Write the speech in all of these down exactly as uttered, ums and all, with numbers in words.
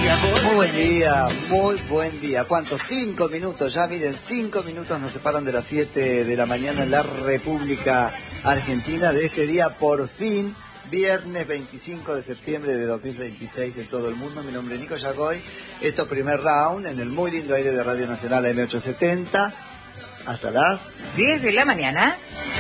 Muy buen día, muy buen día. ¿Cuántos? Cinco minutos, ya miren, cinco minutos nos separan de las siete de la mañana en la República Argentina de este día, por fin, viernes veinticinco de septiembre de dos mil veintiséis en todo el mundo. Mi nombre es Nico Yagoy. Esto primer round en el muy lindo aire de Radio Nacional M ochocientos setenta hasta las diez de la mañana.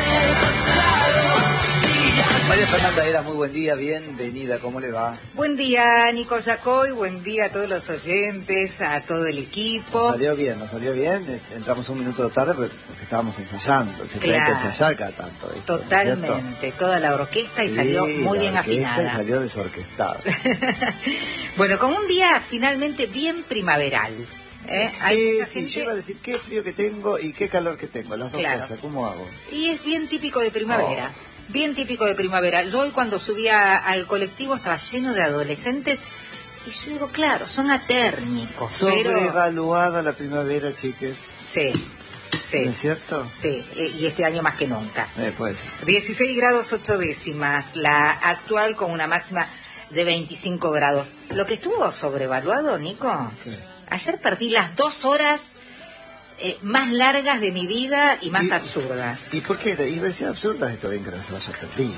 María Fernanda Era, muy buen día, bienvenida, ¿cómo le va? Buen día, Nico Yacoy, buen día a todos los oyentes, a todo el equipo. Nos salió bien, nos salió bien, entramos un minuto tarde porque estábamos ensayando, se puede Claro. ensayar cada tanto. Esto, Totalmente, ¿no? toda la orquesta y Sí, salió muy la bien orquesta afinada. Y salió desorquestada. Bueno, como un día finalmente bien primaveral. ¿eh? Hay Eh, mucha sí, gente... yo iba a decir qué frío que tengo y qué calor que tengo, las dos Claro. cosas, ¿cómo hago? Y es bien típico de primavera. Oh. Bien típico de primavera. Yo hoy cuando subía al colectivo estaba lleno de adolescentes y yo digo, claro, son atérmicos. Sobrevaluada pero... la primavera, chiques. Sí, sí. ¿No es cierto? Sí, y este año más que nunca. Eh, puede ser. dieciséis grados ocho décimas, la actual con una máxima de veinticinco grados. Lo que estuvo sobrevaluado, Nico, ¿Qué? Ayer perdí las dos horas eh, más largas de mi vida y más ¿Y, absurdas. ¿Y por qué? Y ver si absurdas esto bien que no se vaya perdido.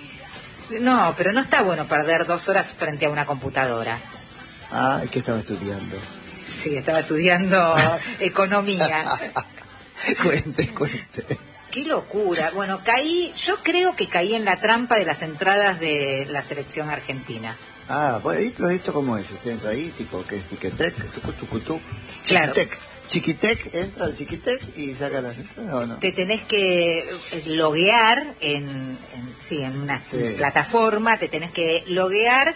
No, pero no está bueno perder dos horas frente a una computadora. Ah, ¿qué estaba estudiando? Sí, estaba estudiando economía. Cuente, cuente. Qué locura. Bueno, caí, yo creo que caí en la trampa de las entradas de la selección argentina. Ah, bueno, pero esto cómo es, usted entra ahí, tipo, que es Tiquetec, tucu, tucu, tucu, Claro. Chiquitec, Chiquitec, entra al Chiquitec y saca las entradas, ¿o no? Te tenés que loguear en, en sí, en una Sí. plataforma, te tenés que loguear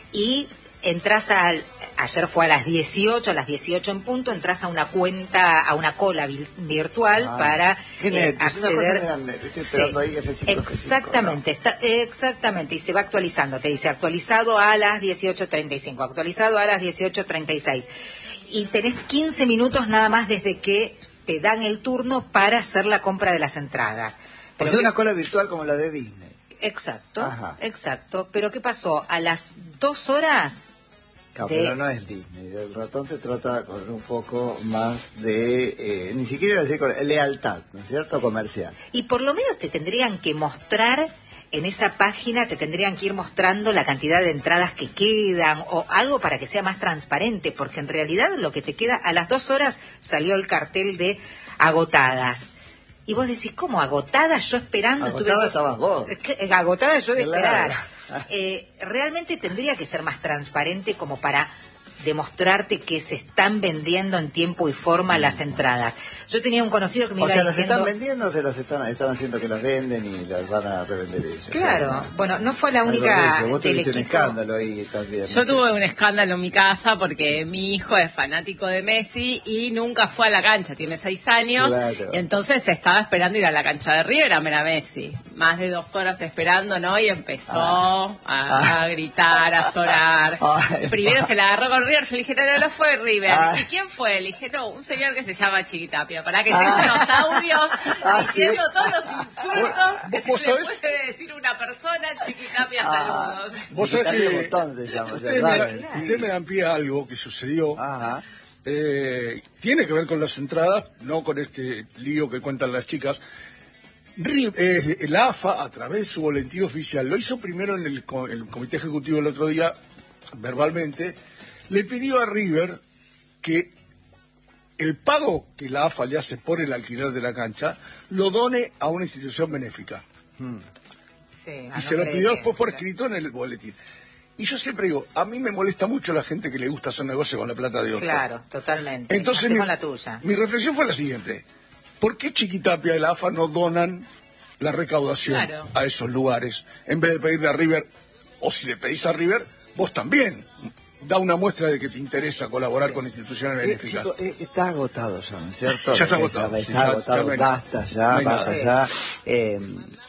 y entras al, ayer fue a las dieciocho, a las dieciocho en punto, entras a una cuenta, a una cola vi- virtual Ah, para qué eh, net, acceder. es una cosa me dan net, estoy esperando ahí F cinco, Exactamente, F cinco, está, exactamente, y se va actualizando, te dice actualizado a las dieciocho treinta y cinco, actualizado a las dieciocho treinta y seis. Y tenés quince minutos nada más desde que te dan el turno para hacer la compra de las entradas. Pero es una cola virtual como la de Disney. Exacto, Ajá. exacto. Pero ¿qué pasó? A las dos horas... Claro, de... pero no es Disney. El ratón te trata con un poco más de, eh, ni siquiera iba a decir con lealtad, ¿no es cierto? Comercial. Y por lo menos te tendrían que mostrar, en esa página te tendrían que ir mostrando la cantidad de entradas que quedan o algo para que sea más transparente, porque en realidad lo que te queda, a las dos horas salió el cartel de agotadas. Y vos decís, ¿cómo agotadas? Yo esperando. Agotada estuve dos... estabas vos. ¿Qué? Agotada yo de Claro. esperar. Eh, realmente tendría que ser más transparente como para demostrarte que se están vendiendo en tiempo y forma las entradas. Yo tenía un conocido que me O iba sea, ¿las diciendo... están vendiendo o se las están, están haciendo que las venden y las van a revender ellos? Claro, ¿no? bueno, no fue la Algo de única eso. Vos del tuviste un equipo. escándalo ahí también. Yo ¿no? tuve un escándalo en mi casa porque mi hijo es fanático de Messi y nunca fue a la cancha, tiene seis años, Claro. y entonces estaba esperando ir a la cancha de River a ver a Messi. Más de dos horas esperando, ¿no? Y empezó Ah. a, Ah. a gritar, a llorar. Ay, Primero pa. se la agarró con River, yo le dije, no, no, no fue River. Ay. ¿Y quién fue? Le dije, no, un señor que se llama Chiquitapia. Para que Ah. tenga unos audios Ah, diciendo ¿sí? todos los insultos que ¿Vos se le sabés? puede decir una persona, Chiquitapia, Ah, saludos. Vos sabés Chiquitapia que Botón se llama, Ustedes ya me, saben, da- sí. ustedes me dan pie a algo que sucedió. Ajá. Eh, tiene que ver con las entradas, no con este lío que cuentan las chicas. Ri- eh, el A F A, a través de su boletín oficial, lo hizo primero en el, co- el comité ejecutivo el otro día, verbalmente, le pidió a River que el pago que la A F A le hace por el alquiler de la cancha lo done a una institución benéfica. Hmm. Sí, Ah, Y se lo pidió después por escrito en el boletín. Y yo siempre digo, a mí me molesta mucho la gente que le gusta hacer negocio con la plata de otro. Claro, totalmente. Entonces Hacé mi, con la tuya. mi reflexión fue la siguiente. ¿Por qué Chiquitapia y la A F A no donan la recaudación Claro. a esos lugares? En vez de pedirle a River, o si le pedís a River, vos también. Da una muestra de que te interesa colaborar con instituciones Eh, benéficas. chico, eh, está agotado ya, ¿no es cierto? Ya está agotado, Está sí, ya- agotado, ya no hay- basta ya, no hay basta nada. ya. Eh,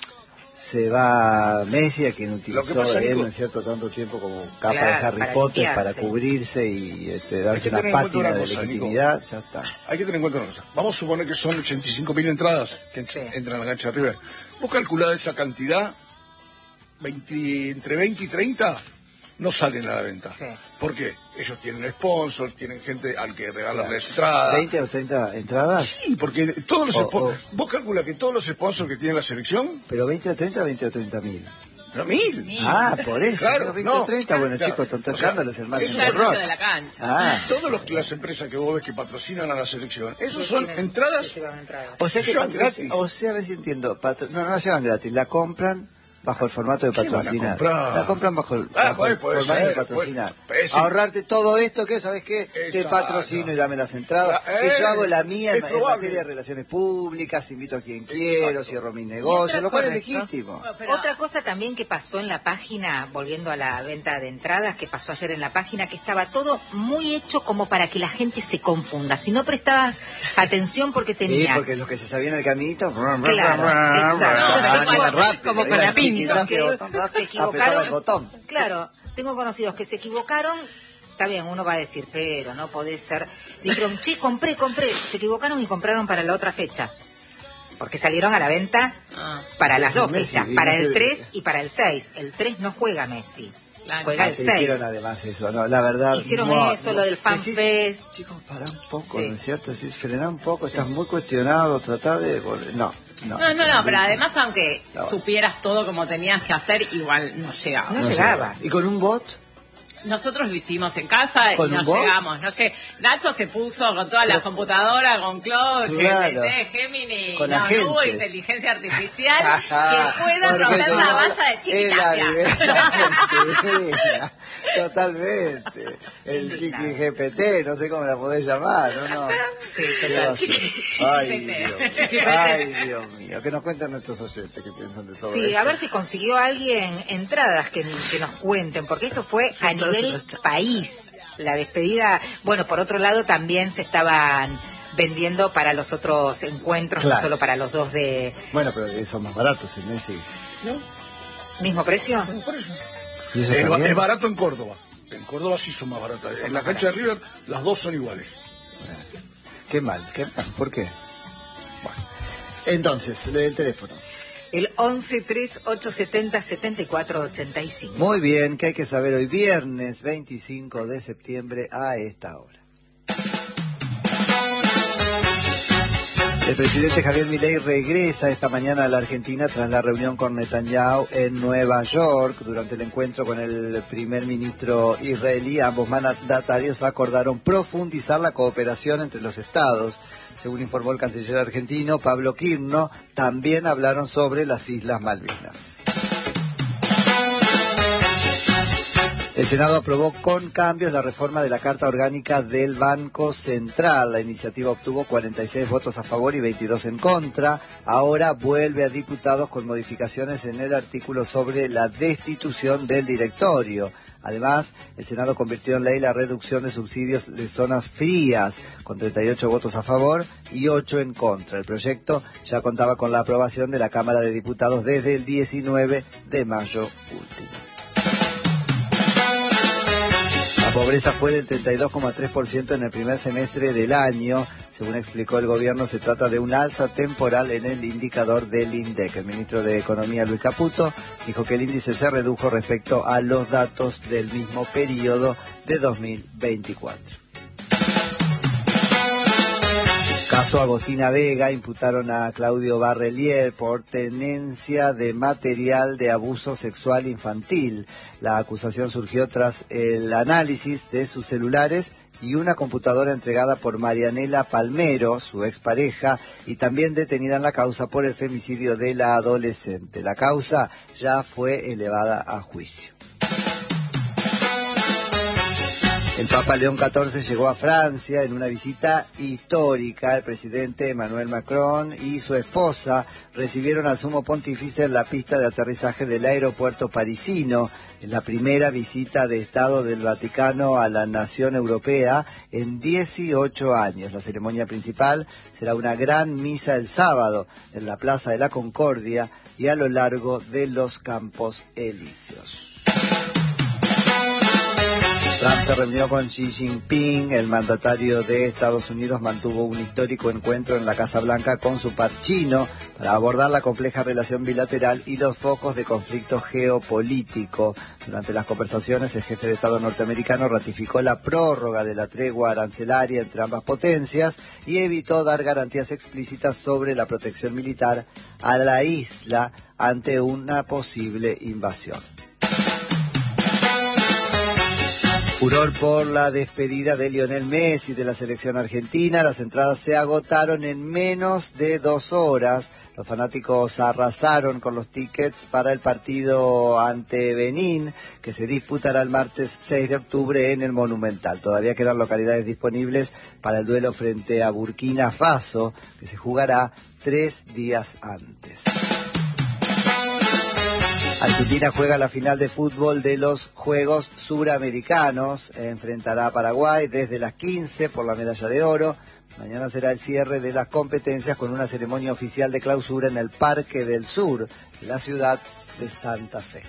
se va Messi, a quien Lo que utilizó pasa, él, Nico- ¿no es cierto?, tanto tiempo como capa Claro, de Harry para Potter limpiarse. para cubrirse y este, Hay darse que una tener en cuenta pátina una de cosa, legitimidad, ya está. Hay que tener en cuenta una cosa. Vamos a suponer que son ochenta y cinco mil entradas que Sí. entran a la cancha de River. Vos calculás esa cantidad, veinte, entre veinte y treinta no salen a la venta. Sí. ¿Por qué? Ellos tienen sponsors, tienen gente al que regalan Claro. la entrada. ¿veinte o treinta entradas? Sí, porque todos los O- spon- o- vos calculas que todos los sponsors que tiene la selección, ¿Pero veinte o treinta, veinte o treinta mil? pero mil. Mil. Ah, por eso. Claro, veinte o no. treinta, bueno, Claro. chicos, tanto O sea, escándalo es el más es Es un el horror. precio de la cancha. Ah, Todas los- las empresas que vos ves que patrocinan a la selección, esos Sí, son tienen- entradas. sí, llevan entradas. o sea que llevan patro- gratis. o sea, a ver si entiendo, patro- no, no la llevan gratis, la compran bajo el formato de ¿Qué van a patrocinar. comprar? La compran bajo el, Ah, bajo el puede formato ser, de patrocinar. puede- puede ser. Ahorrarte todo esto, que sabes qué, te Exacto. patrocino y dame las entradas, Ah, que eh, yo hago la mía en, es en probable. materia de relaciones públicas, invito a quien quiero, Exacto. cierro mis negocios, lo cual es Correcto. legítimo. Bueno, pero- Otra cosa también que pasó en la página, volviendo a la venta de entradas, que pasó ayer en la página, que estaba todo muy hecho como para que la gente se confunda. Si no prestabas atención porque Sí, tenías... porque los que se sabían el caminito, Claro, exacto. daban como- el rápido, como con era la pinta, chiquita, que pero se apretaba equivocaron. el botón. Claro, tengo conocidos que se equivocaron. Está bien, uno va a decir, pero no podés ser. Dijeron, che, compré, compré. Se equivocaron y compraron para la otra fecha. Porque salieron a la venta Ah, para las Sí, dos Messi, fechas, y para no el sé- tres y para el seis. El tres no juega Messi, Claro. juega Ah, el te seis. hicieron además eso, no, la verdad. Hicieron no, eso, no. lo del Fan Decís, Fest. Chicos, pará un poco, Sí. ¿no es cierto? Decís, frená un poco, estás muy cuestionado, tratá de volver. No, no. No, no, no, pero además aunque No. supieras todo como tenías que hacer, igual no llegaba. No sé. llegabas. ¿Y con un bot? Nosotros lo hicimos en casa y ¿Con no un bot? llegamos. No sé, Nacho se puso con todas las computadoras, con Cloud, Claro. G P T, Gemini, Con no, agentes. no hubo inteligencia artificial que pueda Porque romper la no, valla de es la Chiquitapia. evidencia. Totalmente. El chiqui G P T, no sé cómo la podés llamar, ¿no? no. Sí, ¿Qué total. va a ser? Ay, Dios. Chiquipete. Ay, Dios mío. Que nos cuenten nuestros oyentes que piensan de todo Sí, esto. a ver si consiguió alguien entradas que, que nos cuenten, porque esto fue a nivel país. La despedida, bueno, por otro lado también se estaban vendiendo para los otros encuentros, Claro. no solo para los dos de Bueno, pero que son más baratos en Messi. mismo precio. Por eso. ¿Y eso Es, está ba- bien? es barato en Córdoba. En Córdoba sí son más baratas. En la cancha de River las dos son iguales. Qué mal, qué mal. ¿Por qué? Bueno. Entonces, lee el teléfono. El once tres ocho setenta setenta y cuatro ochenta y cinco. Muy bien, ¿qué hay que saber hoy? Viernes veinticinco de septiembre a esta hora. El presidente Javier Milei regresa esta mañana a la Argentina tras la reunión con Netanyahu en Nueva York. Durante el encuentro con el primer ministro israelí, ambos mandatarios acordaron profundizar la cooperación entre los estados. Según informó el canciller argentino Pablo Quirno, también hablaron sobre las Islas Malvinas. El Senado aprobó con cambios la reforma de la Carta Orgánica del Banco Central. La iniciativa obtuvo cuarenta y seis votos a favor y veintidós en contra. Ahora vuelve a diputados con modificaciones en el artículo sobre la destitución del directorio. Además, el Senado convirtió en ley la reducción de subsidios de zonas frías, con treinta y ocho votos a favor y ocho en contra. El proyecto ya contaba con la aprobación de la Cámara de Diputados desde el diecinueve de mayo último. La pobreza fue del treinta y dos coma tres por ciento en el primer semestre del año. Según explicó el gobierno, se trata de un alza temporal en el indicador del INDEC. El ministro de Economía, Luis Caputo, dijo que el índice se redujo respecto a los datos del mismo periodo de dos mil veinticuatro. Caso Agostina Vega, imputaron a Claudio Barrelier por tenencia de material de abuso sexual infantil. La acusación surgió tras el análisis de sus celulares y una computadora entregada por Marianela Palmero, su expareja, y también detenida en la causa por el femicidio de la adolescente. La causa ya fue elevada a juicio. El Papa León catorce llegó a Francia en una visita histórica. El presidente Emmanuel Macron y su esposa recibieron al sumo pontífice en la pista de aterrizaje del aeropuerto parisino. Es la primera visita de Estado del Vaticano a la nación europea en dieciocho años. La ceremonia principal será una gran misa el sábado en la Plaza de la Concordia y a lo largo de los Campos Elíseos. Trump se reunió con Xi Jinping. El mandatario de Estados Unidos mantuvo un histórico encuentro en la Casa Blanca con su par chino para abordar la compleja relación bilateral y los focos de conflicto geopolítico. Durante las conversaciones, el jefe de Estado norteamericano ratificó la prórroga de la tregua arancelaria entre ambas potencias y evitó dar garantías explícitas sobre la protección militar a la isla ante una posible invasión. Furor por la despedida de Lionel Messi de la selección argentina. Las entradas se agotaron en menos de dos horas. Los fanáticos arrasaron con los tickets para el partido ante Benín, que se disputará el martes seis de octubre en el Monumental. Todavía quedan localidades disponibles para el duelo frente a Burkina Faso, que se jugará tres días antes. Argentina juega la final de fútbol de los Juegos Suramericanos. Enfrentará a Paraguay desde las quince por la medalla de oro. Mañana será el cierre de las competencias con una ceremonia oficial de clausura en el Parque del Sur, de la ciudad de Santa Fe.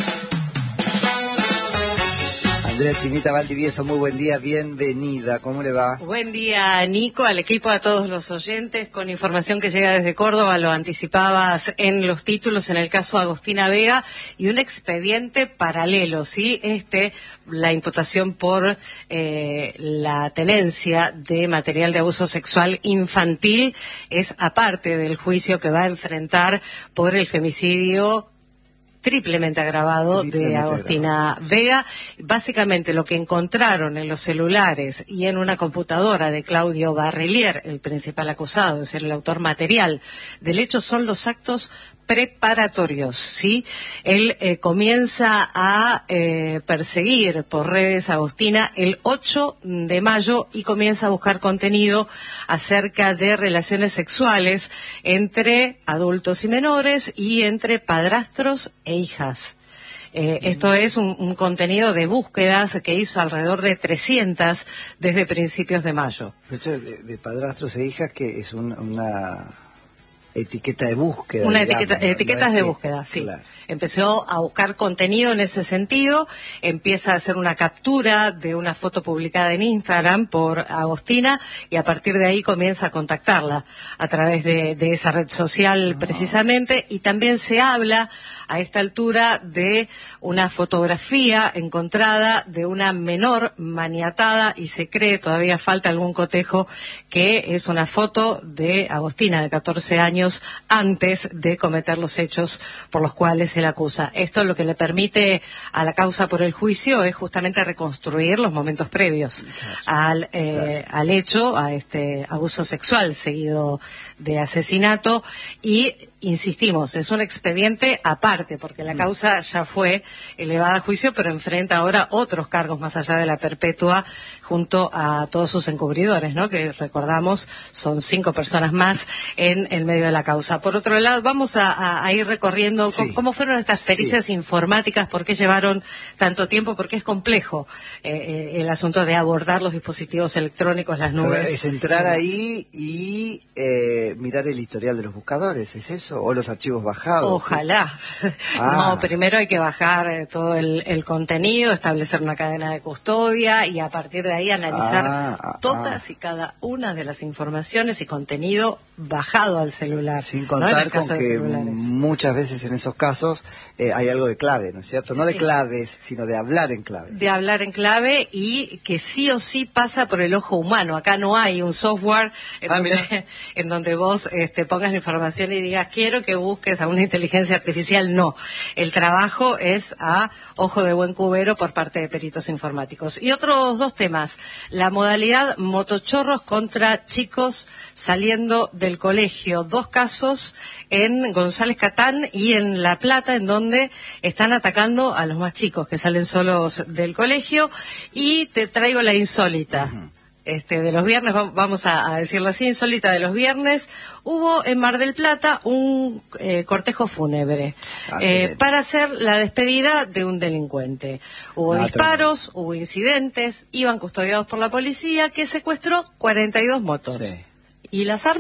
Andrea Chinita Valdivieso, muy buen día, bienvenida, ¿cómo le va? Buen día, Nico, al equipo, a todos los oyentes, con información que llega desde Córdoba, lo anticipabas en los títulos, en el caso Agostina Vega, y un expediente paralelo, ¿sí? Este, la imputación por eh, la tenencia de material de abuso sexual infantil, es aparte del juicio que va a enfrentar por el femicidio triplemente agravado triplemente de Agostina agravado. Vega. Básicamente lo que encontraron en los celulares y en una computadora de Claudio Barrelier, el principal acusado de ser el autor material del hecho, son los actos preparatorios, ¿sí? Él eh, comienza a eh, perseguir por redes a Agostina el ocho de mayo y comienza a buscar contenido acerca de relaciones sexuales entre adultos y menores y entre padrastros e hijas. Eh, esto es un, un contenido de búsquedas que hizo alrededor de trescientas desde principios de mayo. De, de padrastros e hijas, que es un, una... etiqueta de búsqueda. Una digamos, etiqueta, ¿no? etiquetas no de que... búsqueda, sí. Claro. Empezó a buscar contenido en ese sentido, empieza a hacer una captura de una foto publicada en Instagram por Agostina y a partir de ahí comienza a contactarla a través de, de esa red social no. precisamente, y también se habla a esta altura de una fotografía encontrada de una menor maniatada y se cree, todavía falta algún cotejo, que es una foto de Agostina de catorce años antes de cometer los hechos por los cuales se le acusa. Esto lo que le permite a la causa por el juicio es justamente reconstruir los momentos previos claro. al, eh, claro. al hecho, a este abuso sexual seguido de asesinato, y insistimos, es un expediente aparte, porque la causa ya fue elevada a juicio, pero enfrenta ahora otros cargos más allá de la perpetua, junto a todos sus encubridores, ¿no? Que recordamos son cinco personas más en el medio de la causa. Por otro lado, vamos a, a, a ir recorriendo sí. cómo fueron estas pericias sí. informáticas, por qué llevaron tanto tiempo, porque es complejo eh, eh, el asunto de abordar los dispositivos electrónicos, las nubes. Pero es entrar ahí y eh, mirar el historial de los buscadores, ¿es eso? ¿O los archivos bajados? Ojalá. Ah. No, primero hay que bajar eh, todo el, el contenido, establecer una cadena de custodia y a partir de ahí analizar ah, ah, todas ah. y cada una de las informaciones y contenido bajado al celular. Sin contar ¿no? con que muchas veces en esos casos eh, hay algo de clave, ¿no es cierto? No de es, claves, sino de hablar en clave. De hablar en clave y que sí o sí pasa por el ojo humano. Acá no hay un software en, ah, donde, en donde vos este, pongas la información y digas, quiero que busques a una inteligencia artificial. No. El trabajo es a ojo de buen cubero por parte de peritos informáticos. Y otros dos temas. La modalidad motochorros contra chicos saliendo del colegio. Dos casos en González Catán y en La Plata, en donde están atacando a los más chicos que salen solos del colegio. Y te traigo la insólita. Uh-huh. Este, de los viernes, vamos a, a decirlo así, insólita de los viernes, hubo en Mar del Plata un eh, cortejo fúnebre ah, eh, para hacer la despedida de un delincuente. Hubo no, disparos, tremendo. Hubo incidentes, iban custodiados por la policía que secuestró cuarenta y dos motos. Sí. ¿Y las armas?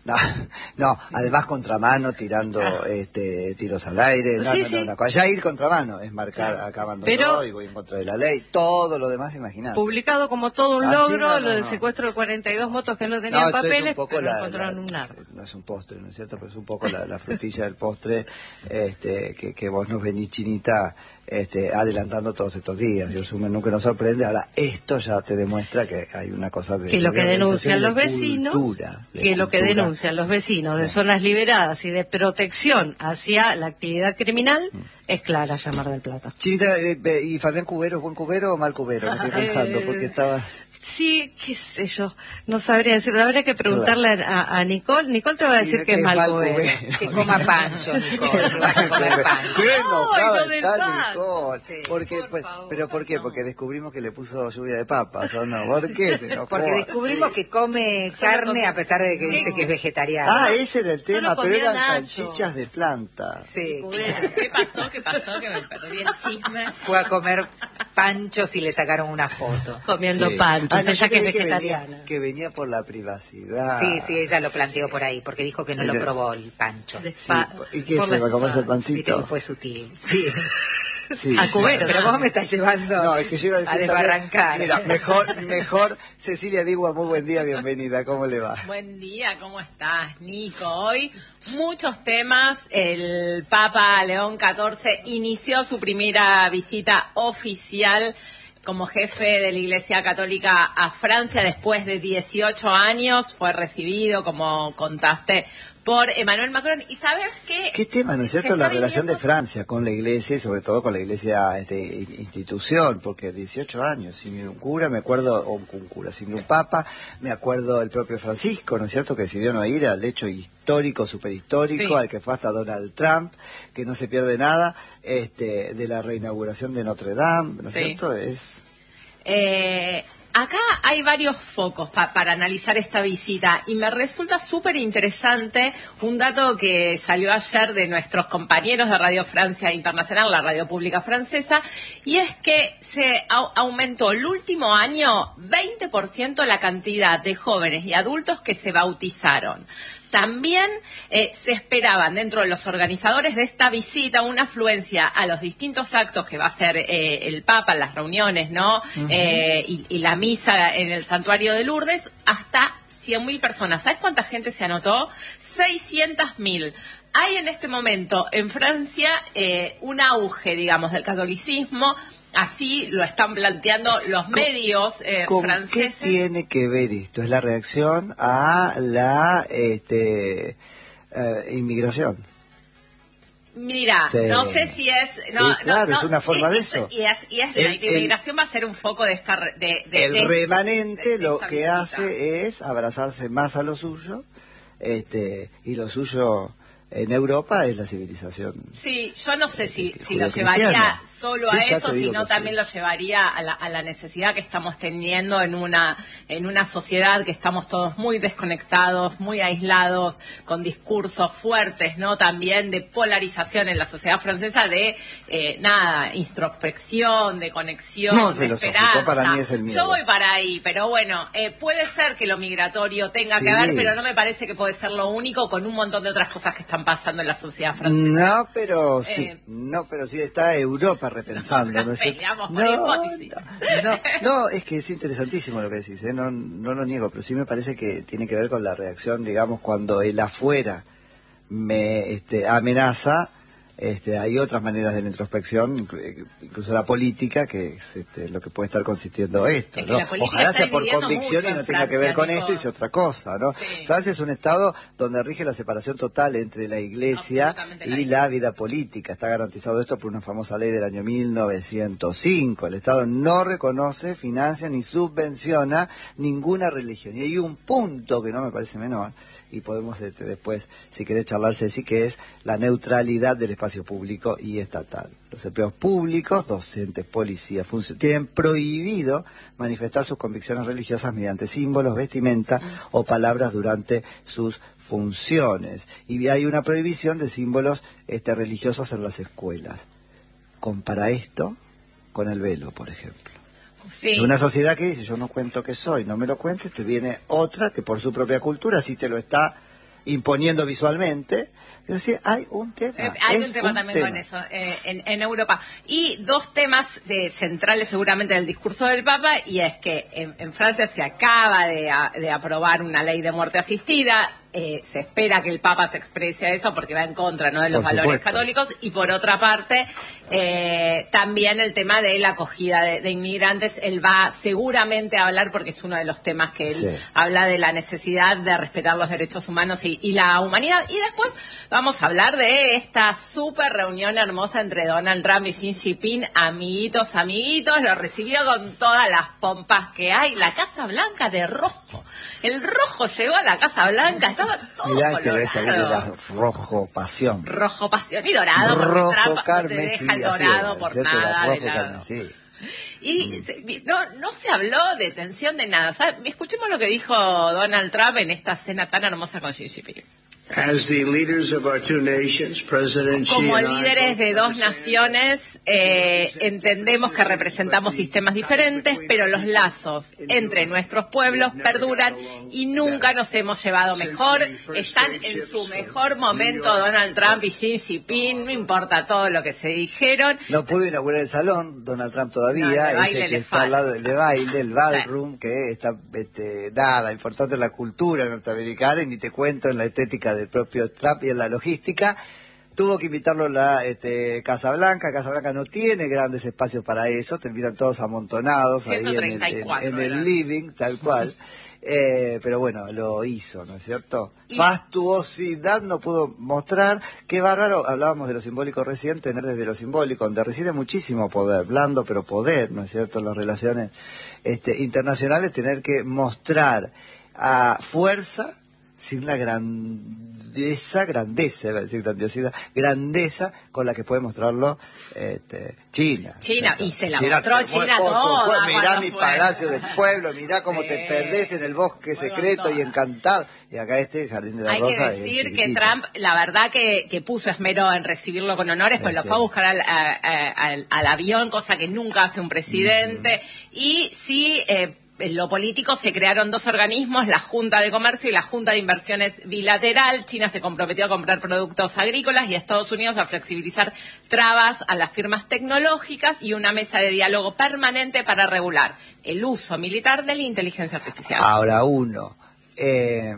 No, no, además contramano, tirando ah. este, tiros al aire. No, sí, no, sí. no, no, ya ir contramano es marcar, claro. Acabando todo y voy en contra de la ley, todo lo demás, imagínate. Publicado como todo un ah, logro, sí, no, no, lo del no. secuestro de cuarenta y dos motos que no tenían no, papeles, un poco pero la, encontraron la, un arma. No es un postre, ¿no es cierto? Pero es un poco la, la frutilla del postre este, que, que vos nos venís, Chinita, este, adelantando todos estos días. Dios mío, nunca nos sorprende. Ahora, esto ya te demuestra que hay una cosa de... Que lo que de denuncian los de vecinos, cultura, de que lo que cultura. denuncian los vecinos sí. de zonas liberadas y de protección hacia la actividad criminal, mm. es clara ya Mar del Plata. Chinita, eh, ¿y Fabián Cubero es buen cubero o mal cubero? Me estoy pensando, porque estaba... Sí, qué sé yo, no sabría decirlo, habría que preguntarle a, a Nicole. Nicole te va a decir sí, que, que es mal cubero. Que coma pancho, Nicole, que vaya a comer pancho. Qué enojada Ay, está pancho. Nicole. Sí, porque, por pues, favor, ¿pero por qué? Porque descubrimos que le puso lluvia de papas, ¿o no? ¿Por qué se enojó? Porque descubrimos sí. que come carne a pesar de que dice que es vegetariano. Ah, ese era el tema, pero eran nachos. salchichas de planta. Sí. ¿Qué pasó? ¿Qué pasó? Que me perdí el chisme. Fue a comer panchos y le sacaron una foto. Comiendo sí. panchos, ah, no, ella que es que vegetariana. Venía, que venía por la privacidad. Sí, sí, ella lo planteó por ahí, porque dijo que no lo probó el pancho. Sí, ¿y qué se va a comerse el pancito? Viste que fue sutil. Sí. Sí, a cubero. Pero vos me estás llevando no, es que yo iba a, decir a desbarrancar. También, mira, mejor, mejor, Cecilia Digua, muy buen día, bienvenida, ¿cómo le va? Buen día, ¿cómo estás, Nico? Hoy muchos temas. El Papa León catorce inició su primera visita oficial como jefe de la Iglesia Católica a Francia después de dieciocho años. Fue recibido, como contaste, por Emmanuel Macron. ¿Y sabes qué? ¿Qué tema, no es cierto, la relación de Francia con la Iglesia y sobre todo con la Iglesia este, institución? Porque dieciocho años, sin un cura, me acuerdo, o un cura, sin un papa, me acuerdo el propio Francisco, ¿no es cierto?, que decidió no ir al hecho histórico, superhistórico, sí. al que fue hasta Donald Trump, que no se pierde nada, este, de la reinauguración de Notre Dame, ¿no es sí. cierto? Es... Eh... Acá hay varios focos pa para analizar esta visita y me resulta súper interesante un dato que salió ayer de nuestros compañeros de Radio Francia Internacional, la radio pública francesa, y es que se au aumentó el último año veinte por ciento la cantidad de jóvenes y adultos que se bautizaron. También eh, se esperaban dentro de los organizadores de esta visita una afluencia a los distintos actos que va a hacer eh, el Papa, las reuniones, ¿no? Uh-huh. eh, y, y la misa en el santuario de Lourdes, hasta cien mil personas. ¿Sabes cuánta gente se anotó? seiscientas mil. Hay en este momento en Francia eh, un auge, digamos, del catolicismo. Así lo están planteando los medios eh, ¿Con franceses. ¿Qué tiene que ver esto? Es la reacción a la este, eh, inmigración. Mira, sí. no sé si es... No, sí, claro, no, es una forma es, de eso. Y, es, y es, el, la inmigración el, va a ser un foco de esta... De, de, el de, remanente de, de lo que visita. hace es abrazarse más a lo suyo, este, y lo suyo... En Europa es la civilización. Sí, yo no sé si, si lo llevaría solo sí, a eso, sino también sí. lo llevaría a la, a la necesidad que estamos teniendo en una en una sociedad que estamos todos muy desconectados, muy aislados, con discursos fuertes, ¿no? También de polarización en la sociedad francesa, de eh, nada, introspección, de conexión, no, de esperanza. Para mí es el miedo. Yo voy para ahí, pero bueno, eh, puede ser que lo migratorio tenga sí. que ver, pero no me parece que puede ser lo único, con un montón de otras cosas que están pasando en la sociedad francesa. No, pero sí, eh, no, pero sí está Europa repensando. No, ¿no? peleamos no, por hipótesis. No, no, es que es interesantísimo lo que decís, ¿eh? no, no lo niego, pero sí me parece que tiene que ver con la reacción, digamos, cuando el afuera me este, amenaza. Este, hay otras maneras de la introspección, incluso la política, que es este, lo que puede estar consistiendo esto, es ¿no? Ojalá sea por convicción y no tenga que ver con Nico. esto y sea otra cosa, ¿no? Sí. Francia es un estado donde rige la separación total entre la iglesia y la vida política. Está garantizado esto por una famosa ley del año mil novecientos cinco. El Estado no reconoce, financia ni subvenciona ninguna religión. Y hay un punto que no me parece menor, y podemos este, después, si querés charlarse, decir que es la neutralidad del espacio público y estatal. Los empleados públicos, docentes, policías, funcionarios, tienen prohibido manifestar sus convicciones religiosas mediante símbolos, vestimenta mm. o palabras durante sus funciones. Y hay una prohibición de símbolos este, religiosos en las escuelas. Compara esto con el velo, por ejemplo. Sí. De una sociedad que dice, yo no cuento que soy, no me lo cuentes, te viene otra que por su propia cultura sí te lo está imponiendo visualmente. Yo decía, hay un tema. Eh, hay es un tema un también tema. con eso eh, en, en Europa. Y dos temas eh, centrales seguramente del discurso del Papa, y es que en, en Francia se acaba de, a, de aprobar una ley de muerte asistida. Eh, se espera que el Papa se exprese a eso porque va en contra, ¿no?, de los Por valores supuesto. católicos. Y por otra parte, eh, también el tema de la acogida de, de inmigrantes. Él va seguramente a hablar, porque es uno de los temas que él Sí. habla, de la necesidad de respetar los derechos humanos y, y la humanidad. Y después vamos a hablar de esta súper reunión hermosa entre Donald Trump y Xi Jinping, amiguitos, amiguitos. Lo recibió con todas las pompas que hay. La Casa Blanca de rojo. El rojo llegó a la Casa Blanca, estaba todo Mirá que esta vez era colorado. rojo pasión. Rojo pasión y dorado, porque Rojo Trump no te carmesí. deja el así dorado era, por ¿cierto? Era nada. rojo de lado. carmesí. Y se- no, no se habló de tensión de nada. ¿Sabe? Escuchemos lo que dijo Donald Trump en esta cena tan hermosa con Xi Jinping. As the leaders of our two nations, President Xi Como and I líderes de both dos understand naciones, eh, entendemos que representamos sistemas diferentes, pero los lazos entre nuestros pueblos perduran y nunca nos hemos llevado mejor. Están en su mejor momento Donald Trump y Xi Jinping, no importa todo lo que se dijeron. No pudo inaugurar el salón, Donald Trump No, el todavía, de baile ese que le está al falta. lado del de baile, el ballroom, que está, este, nada, importante en la cultura norteamericana, y ni te cuento en la estética del propio Trump y en la logística. Tuvo que invitarlo a la este, Casa Blanca. Casa Blanca no tiene grandes espacios para eso, terminan todos amontonados ahí en el, ciento treinta y cuatro en, en el era. living, tal cual. Eh, pero bueno, lo hizo, ¿no es cierto? Y- Fastuosidad no pudo mostrar. Qué bárbaro, hablábamos de lo simbólico recién, tener desde lo simbólico, donde reside muchísimo poder, blando pero poder, ¿no es cierto?, en las relaciones este, internacionales, tener que mostrar a fuerza sin la grandeza, grandeza, iba a decir grandiosidad, grandeza con la que puede mostrarlo este, China. China, ¿cierto? y se la mostró por China supuesto, toda mirá cuando mi fue. palacio del pueblo, mirá cómo Sí. te perdés en el bosque Fue con secreto y toda. encantado. Y acá este, el Jardín de la Hay Rosa. que es decir que chiquitito. Trump, la verdad que, que puso esmero en recibirlo con honores, pues Sí, lo sí. fue a buscar al, a- a- al, al avión, cosa que nunca hace un presidente. Y sí, eh, en lo político se crearon dos organismos, la Junta de Comercio y la Junta de Inversiones Bilateral. China se comprometió a comprar productos agrícolas y Estados Unidos a flexibilizar trabas a las firmas tecnológicas, y una mesa de diálogo permanente para regular el uso militar de la inteligencia artificial. Ahora uno eh,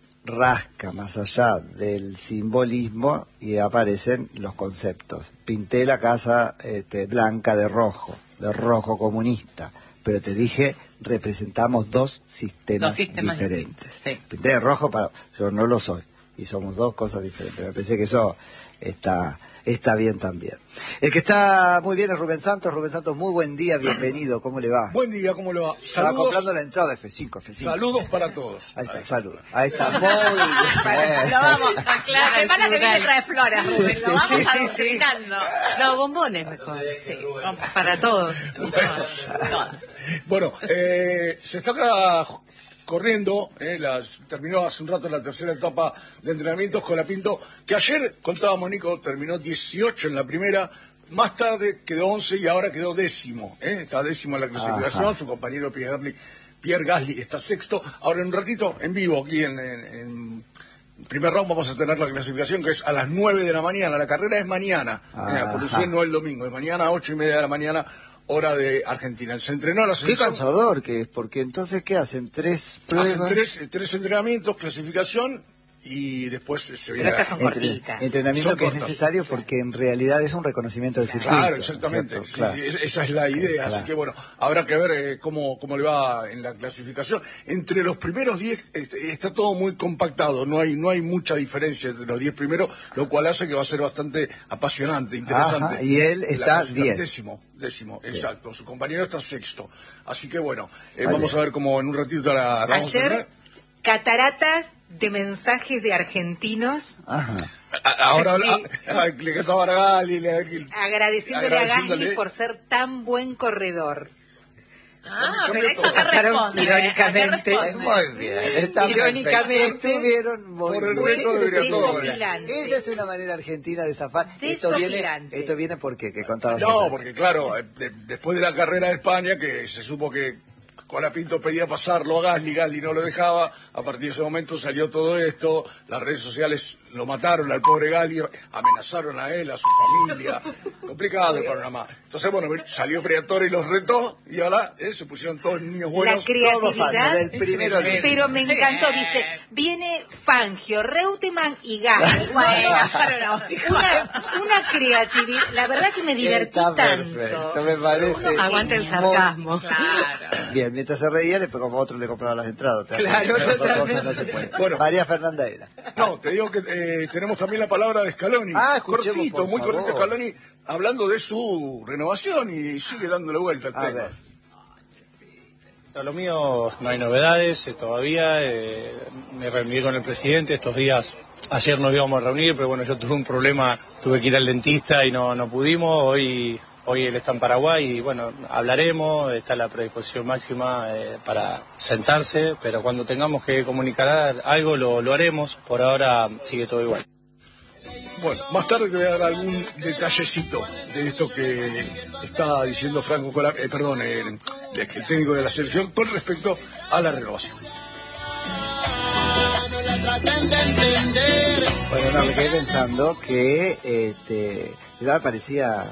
rasca más allá del simbolismo y aparecen los conceptos. Pinté la Casa este, Blanca de rojo, de rojo comunista, pero te dije, representamos dos sistemas, Dos sistemas diferentes. distintos, sí. Pinté de rojo, para, yo no lo soy, y somos dos cosas diferentes. Me pensé que eso está, está bien también. El que está muy bien es Rubén Santos. Rubén Santos, muy buen día, bienvenido, ¿cómo le va? Buen día, ¿cómo le va? Estaba Saludos, comprando la entrada F cinco, F cinco. saludos para todos. Ahí está, saludos. Ahí está, muy bien. Lo vamos, la semana que viene trae flores, Rubén, lo vamos sí, sí, sí. adoctrinando. No, bombones mejor. Sí, vamos. Para todos. y todas. Todas. Bueno, eh, se está acá corriendo, eh, la- terminó hace un rato la tercera etapa de entrenamientos con la Pinto, que ayer, contaba Nico, terminó dieciocho en la primera, más tarde quedó once y ahora quedó décimo, eh, está décimo en la clasificación, Ajá. su compañero Pierre Gasly, Pierre Gasly está sexto. Ahora en un ratito, en vivo, aquí en, en- en primer round vamos a tener la clasificación, que es a las nueve de la mañana, la carrera es mañana, eh, Ajá. por decir no el domingo, es mañana a ocho y media de la mañana, hora de Argentina. Se entrenó a la Qué selección. cansador que es, porque entonces, ¿qué hacen? ¿Tres pruebas? Hacen tres, tres entrenamientos, clasificación, y después se Pero viene estas son Entre- cortitas. entrenamiento Son que es cortas. necesario porque en realidad es un reconocimiento del circuito. Claro, ¿no es exactamente. cierto? Sí, Claro. sí, es- esa es la idea. Así Claro. que bueno, habrá que ver eh, cómo, cómo le va en la clasificación. Entre los primeros diez este, está todo muy compactado, no hay no hay mucha diferencia entre los diez primeros, lo cual hace que va a ser bastante apasionante, interesante. Ajá, y él La está clasificación. diez. Décimo, décimo, exacto. Su compañero está sexto. Así que bueno, eh, Vale. vamos a ver cómo en un ratito la, la vamos a Ayer, tener. cataratas de mensajes de argentinos Ajá. A- Ahora Sí. a- a- le cantaba a Gali, le- agradeciéndole, a Agradeciéndole. Gasly por ser tan buen corredor. Ah, Cambio pero eso todo. acá Pasaron responde. irónicamente. acá responde. Muy bien, está Irónicamente. perfecto. Estuvieron muy Por el bien. resto debería todo bien. Desopilante. Esa es una manera argentina de zafar. Esto viene, Desopilante. esto viene porque que contabas. No, ayer. porque claro, eh, de- después de la carrera de España, que se supo que Colapinto pedía pasarlo a Gasly, Gasly no lo dejaba, a partir de ese momento salió todo esto, las redes sociales lo mataron al pobre Gasly, amenazaron a él, a su familia, complicado el panorama. Entonces, bueno, salió Briatore y los retó, y ahora eh, se pusieron todos niños buenos. La creatividad, todo del primero al pero me encantó, dice, viene Fangio, Reutemann y Gasly. Bueno, una, una creatividad, la verdad que me divertí Está tanto. perfecto, me parece. Aguante el muy- sarcasmo. Claro. Bien, mientras se reía, le como otro le compraba las entradas. ¿Te das Claro, cuenta? Dos totalmente. cosas no se puede. Bueno. María Fernanda era. No, te digo que eh, tenemos también la palabra de Scaloni. Ah, escuchemos, cortito, por muy favor. cortito Scaloni, hablando de su renovación y sigue dándole vuelta al A tema. ver. A lo mío no hay novedades eh, todavía. eh, me reuní con el presidente estos días. Ayer nos íbamos a reunir, pero bueno, yo tuve un problema, tuve que ir al dentista y no, no pudimos. Hoy, hoy él está en Paraguay y bueno, hablaremos, está la predisposición máxima eh, para sentarse, pero cuando tengamos que comunicar algo lo, lo haremos. Por ahora sigue todo igual. Bueno, más tarde te voy a dar algún detallecito de esto que está diciendo Franco Cola, eh, perdón, el, el técnico de la selección con respecto a la renovación. Bueno, no, me quedé pensando que este, ya parecía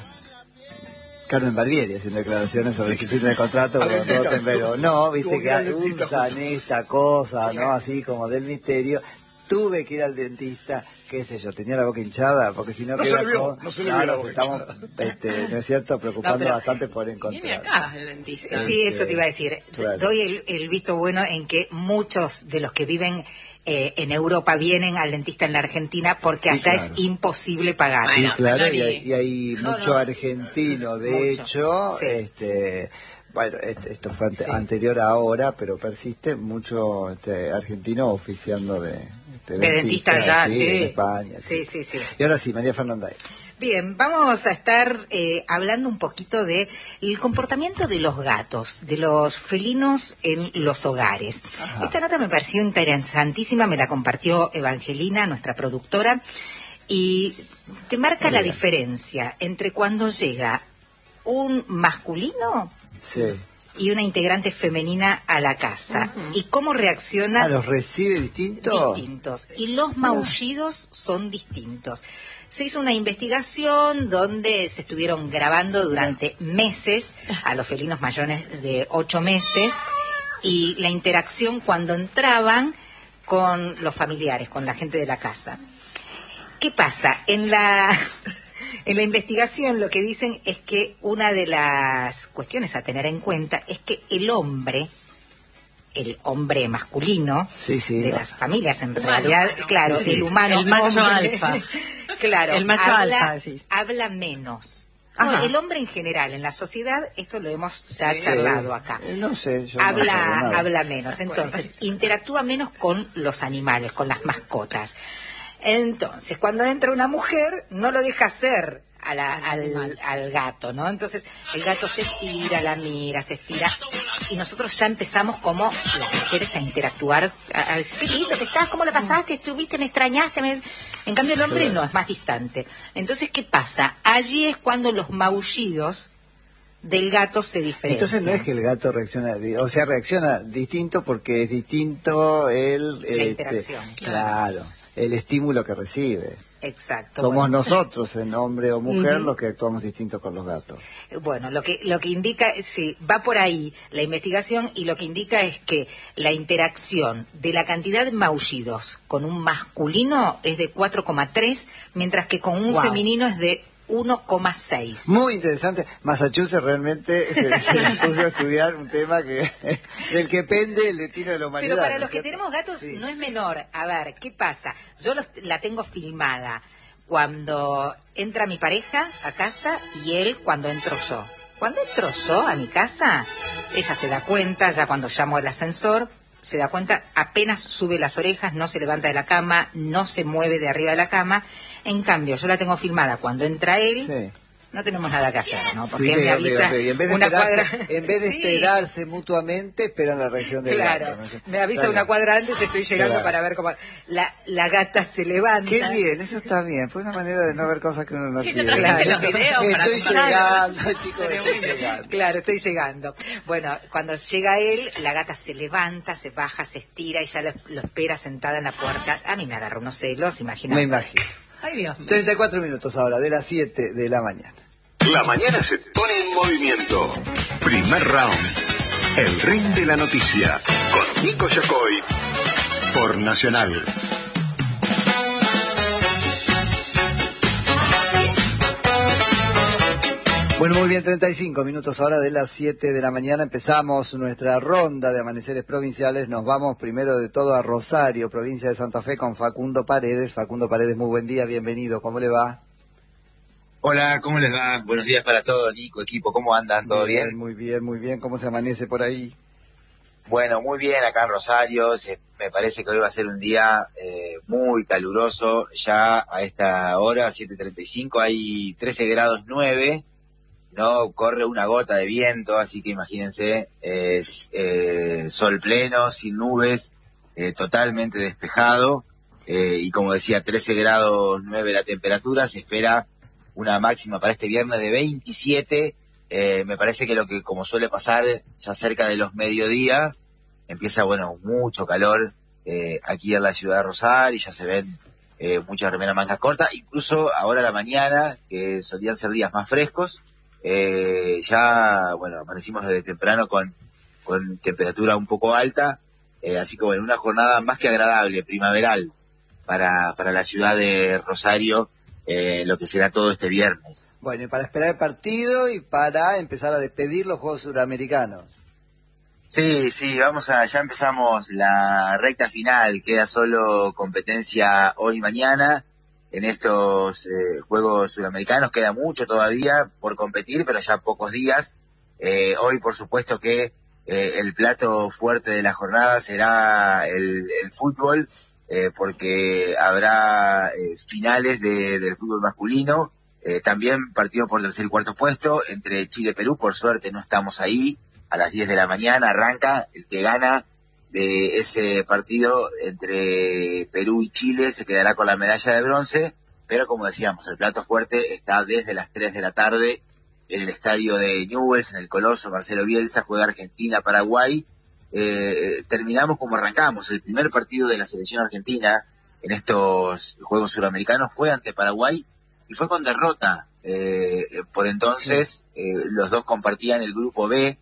Carmen Barbieri haciendo declaraciones sobre Sí. su firma de contrato con Al dentista. Rottenberg. No, viste Tuvo que que ir al dentista usan esta cosa, ¿no? Así como del misterio. Tuve que ir al dentista, qué sé yo, tenía la boca hinchada, porque si no No se queda le vio, todo- no se le vio la Claro, boca estamos, hinchada. este, ¿no es cierto?, preocupando No, pero- bastante por Viene encontrar. acá el dentista. Sí, eso te iba a decir. Claro. Doy el, el visto bueno en que muchos de los que viven eh, en Europa vienen al dentista en la Argentina porque Sí, allá claro. es imposible pagar. Sí, Bueno, claro, Scaloni. y hay, y hay No, mucho no. argentino, de Mucho, hecho, sí. este, bueno, este- esto fue ante- Sí. anterior a ahora, pero persiste mucho este, argentino oficiando de, este, De dentista allá, sí. en España. Sí, sí, sí. Y ahora sí, María Fernanda. Bien, vamos a estar eh, hablando un poquito de el comportamiento de los gatos, de los felinos en los hogares. Ajá. Esta nota me pareció interesantísima, me la compartió Evangelina, nuestra productora, y te marca Muy la bien. diferencia entre cuando llega un masculino Sí. y una integrante femenina a la casa y cómo reacciona Ah, ¿los recibe distintos? distintos. Y los maullidos son distintos. Se hizo una investigación donde se estuvieron grabando durante meses a los felinos mayores de ocho meses y la interacción cuando entraban con los familiares, con la gente de la casa. ¿Qué pasa? En la, en la investigación lo que dicen es que una de las cuestiones a tener en cuenta es que el hombre, el hombre masculino Sí, sí. de las familias, en Humano. realidad, claro, Sí, el humano el macho hombre, alfa. claro, El macho habla, alfa, decís. habla menos. No, Ajá. el hombre en general, en la sociedad, esto lo hemos ya Sí. charlado acá. Eh, no sé, yo no habla, sé nada. habla menos, entonces interactúa menos con los animales, con las mascotas. Entonces, cuando entra una mujer, no lo deja hacer a la- al, al gato, ¿no? Entonces, el gato se estira, la mira, se estira, y nosotros ya empezamos como las mujeres a interactuar, a, a decir, qué lindo que estás, cómo la pasaste, estuviste, me extrañaste, me-". En cambio el hombre no, es más distante. Entonces, ¿qué pasa? Allí es cuando los maullidos del gato se diferencian. Entonces no es que el gato reacciona, di- o sea, reacciona distinto porque es distinto el... La este, interacción. Claro, el estímulo que recibe. Exacto. Somos bueno. nosotros, en hombre o mujer, Ujú. los que actuamos distintos con los gatos. Bueno, lo que lo que indica, sí, va por ahí la investigación y lo que indica es que la interacción de la cantidad de maullidos con un masculino es de cuatro coma tres, mientras que con un Wow. femenino es de uno coma seis. Muy interesante. Massachusetts realmente se, se puso a estudiar un tema que del que pende el destino de la humanidad. Pero para ¿no los es que cierto? tenemos gatos Sí. no es menor. A ver, ¿qué pasa? Yo los- la tengo filmada cuando entra mi pareja a casa y él cuando entro yo. Cuando entro yo a mi casa, ella se da cuenta, ya cuando llamo al ascensor, se da cuenta, apenas sube las orejas, no se levanta de la cama, no se mueve de arriba de la cama. En cambio, yo la tengo filmada cuando entra él, Sí. no tenemos nada que hacer, ¿no? Porque Sí, me veo, avisa veo, veo. En vez de una esperarse, cuadra... en vez de Sí. esperarse mutuamente, esperan la reacción del Claro, gato, ¿no? Sí. me avisa Está una bien. cuadra antes, estoy llegando Claro. para ver cómo... La, la gata se levanta. Qué bien, eso está bien. Fue una manera de no ver cosas que uno no Sí, te quiere. trajiste Claro. los videos para Estoy compartir. llegando, chicos, estoy llegando. Claro, estoy llegando. Bueno, cuando llega él, la gata se levanta, se baja, se estira y ya lo, lo espera sentada en la puerta. A mí me agarra unos celos, imagínate. Me imagino. Ay, Dios mío. treinta y cuatro minutos ahora, de las siete de la mañana. La mañana se pone en movimiento. Primer round. El ring de la noticia. Con Nico Yacoy. Por Nacional. Bueno, muy bien, treinta y cinco minutos ahora de las siete de la mañana. Empezamos nuestra ronda de amaneceres provinciales. Nos vamos primero de todo a Rosario, provincia de Santa Fe, con Facundo Paredes. Facundo Paredes, muy buen día, bienvenido. ¿Cómo le va? Hola, ¿cómo les va? Buenos días para todos, Nico, equipo, ¿cómo andan? ¿Todo bien? Muy bien, muy bien. ¿Cómo se amanece por ahí? Bueno, muy bien acá en Rosario. Se- me parece que hoy va a ser un día eh, muy caluroso. Ya a esta hora, siete treinta y cinco, hay trece grados nueve. No corre una gota de viento, así que imagínense, es eh, sol pleno, sin nubes, eh, totalmente despejado, eh, y como decía, trece grados nueve la temperatura. Se espera una máxima para este viernes de veintisiete. Eh, me parece que lo que, como suele pasar, ya cerca de los mediodía, empieza, bueno, mucho calor eh, aquí en la ciudad de Rosario, y ya se ven eh, muchas remeras mangas cortas, incluso ahora a la mañana, que solían ser días más frescos. Eh, ya, bueno, amanecimos desde temprano con, con temperatura un poco alta, eh, así que bueno, una jornada más que agradable, primaveral, para, para la ciudad de Rosario, eh, lo que será todo este viernes. Bueno, y para esperar el partido y para empezar a despedir los Juegos Suramericanos. Sí, sí, vamos a, ya empezamos la recta final, queda solo competencia hoy y mañana. En estos eh, Juegos Suramericanos queda mucho todavía por competir, pero ya pocos días. Eh, hoy, por supuesto que eh, el plato fuerte de la jornada será el, el fútbol, eh, porque habrá eh, finales de, del fútbol masculino, eh, también partido por tercer y cuarto puesto entre Chile y Perú. Por suerte no estamos ahí. A las diez de la mañana arranca. El que gana de ese partido entre Perú y Chile se quedará con la medalla de bronce, pero como decíamos, el plato fuerte está desde las tres de la tarde en el estadio de Newell's, en el Coloso Marcelo Bielsa. Juega Argentina-Paraguay. Eh, terminamos como arrancamos. El primer partido de la selección argentina en estos Juegos Suramericanos fue ante Paraguay y fue con derrota. Eh, por entonces, eh, los dos compartían el grupo B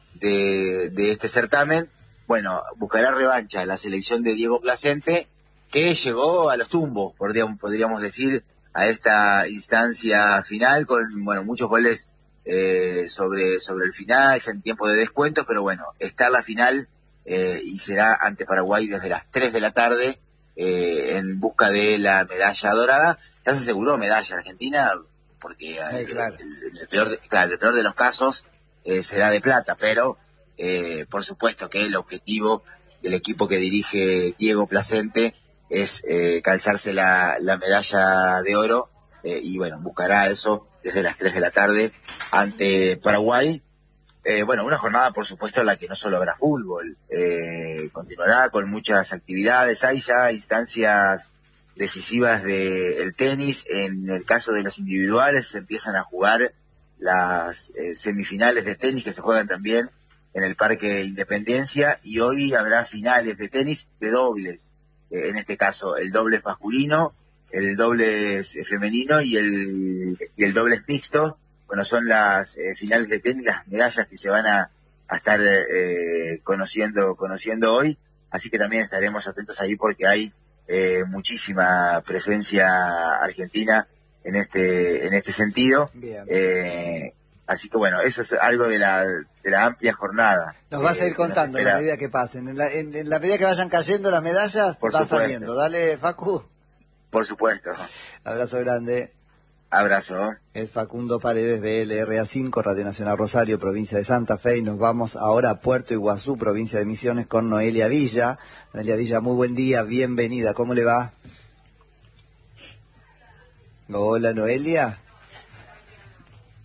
de, de este certamen. Bueno, buscará revancha la selección de Diego Placente, que llegó a los tumbos, podríamos, podríamos decir, a esta instancia final, con, bueno, muchos goles eh, sobre, sobre el final, ya en tiempo de descuento, pero bueno, está la final eh, y será ante Paraguay desde las tres de la tarde, eh, en busca de la medalla dorada. Ya se aseguró medalla Argentina, porque Sí, eh, claro. el, el peor de, claro, el peor de los casos eh, será de plata, pero eh, por supuesto que el objetivo del equipo que dirige Diego Placente es eh, calzarse la, la medalla de oro, eh, y bueno, buscará eso desde las tres de la tarde ante Paraguay. Eh, bueno, una jornada por supuesto en la que no solo habrá fútbol, eh, continuará con muchas actividades. Hay ya instancias decisivas del tenis. En el caso de los individuales se empiezan a jugar las eh, semifinales de tenis, que se juegan también en el Parque Independencia, y hoy habrá finales de tenis de dobles, eh, en este caso el dobles masculino, el dobles femenino y el, y el dobles mixto. Bueno, son las eh, finales de tenis, las medallas que se van a, a estar eh, conociendo, conociendo hoy, así que también estaremos atentos ahí porque hay eh, muchísima presencia argentina en este, en este sentido. Bien. Eh, así que bueno, eso es algo de la, de la amplia jornada. Nos vas a eh, ir que nos contando en espera. la medida que pasen. En la, en, en la medida que vayan cayendo las medallas, Por va supuesto. saliendo. Dale, Facu. Por supuesto. Abrazo grande. Abrazo. Es Facundo Paredes de L R A cinco, Radio Nacional Rosario, provincia de Santa Fe, y nos vamos ahora a Puerto Iguazú, provincia de Misiones, con Noelia Villa. Noelia Villa, muy buen día, bienvenida, ¿cómo le va? Hola, Noelia.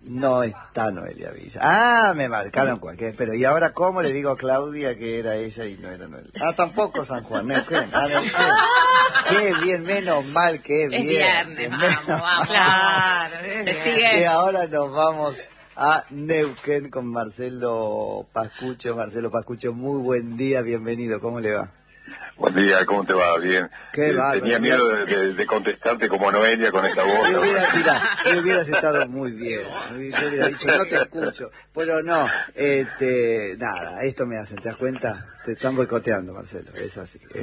No está Noelia Villa. Ah, me marcaron cualquier. Pero ¿y ahora cómo le digo a Claudia que era ella y no era Noelia? Ah, tampoco San Juan, Neuquén. Ah, Neuquén. Qué bien, menos mal que es, es bien. viernes, vamos, menos vamos. Claro, Se sigue. Y ahora nos vamos a Neuquén con Marcelo Pascucho. Marcelo Pascucho, muy buen día, bienvenido. ¿Cómo le va? Buen día, ¿cómo te va? Bien. Qué eh, bárbaro. Tenía miedo de, de, de contestarte como Noelia con esta voz. Y hubiera, mira, y hubieras estado muy bien. Yo hubiera dicho, no te escucho. Pero no, este, nada, esto me hacen, ¿te das cuenta? Te están boicoteando, Marcelo, es así. Es...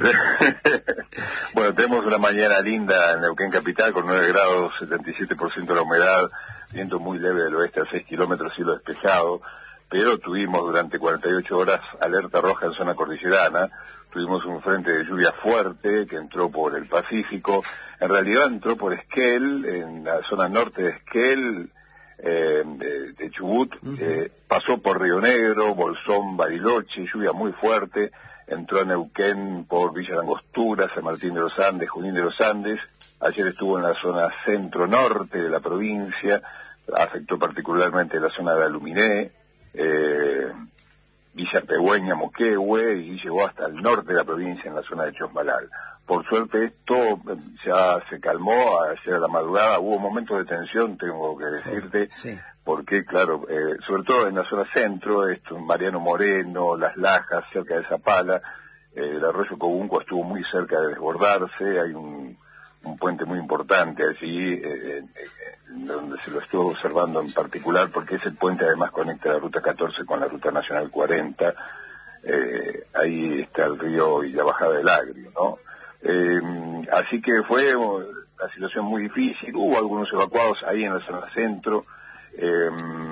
Bueno, tenemos una mañana linda en Neuquén Capital con nueve grados, setenta y siete por ciento de la humedad, viento muy leve del oeste a seis kilómetros, cielo despejado, pero tuvimos durante cuarenta y ocho horas alerta roja en zona cordillerana. Tuvimos un frente de lluvia fuerte que entró por el Pacífico, en realidad entró por Esquel, en la zona norte de Esquel, eh, de, de Chubut, uh-huh. eh, pasó por Río Negro, Bolsón, Bariloche, lluvia muy fuerte, entró a Neuquén por Villa Langostura, San Martín de los Andes, Junín de los Andes, ayer estuvo en la zona centro-norte de la provincia, afectó particularmente la zona de Aluminé, eh, Villa Pegüeña, Moquehue, y llegó hasta el norte de la provincia, en la zona de Chosmalal. Por suerte esto ya se calmó, ayer a la madrugada hubo momentos de tensión, tengo que decirte, sí. Porque claro, eh, sobre todo en la zona centro, esto, Mariano Moreno, Las Lajas, cerca de Zapala, eh, el arroyo Cobunco estuvo muy cerca de desbordarse, hay un, un puente muy importante allí, eh, eh, donde se lo estuvo observando en particular, porque ese puente además conecta la ruta catorce con la ruta nacional cuarenta, eh, ahí está el río y la bajada del Agrio, ¿no? Eh, así que fue una situación muy difícil, hubo algunos evacuados ahí en la zona centro, eh,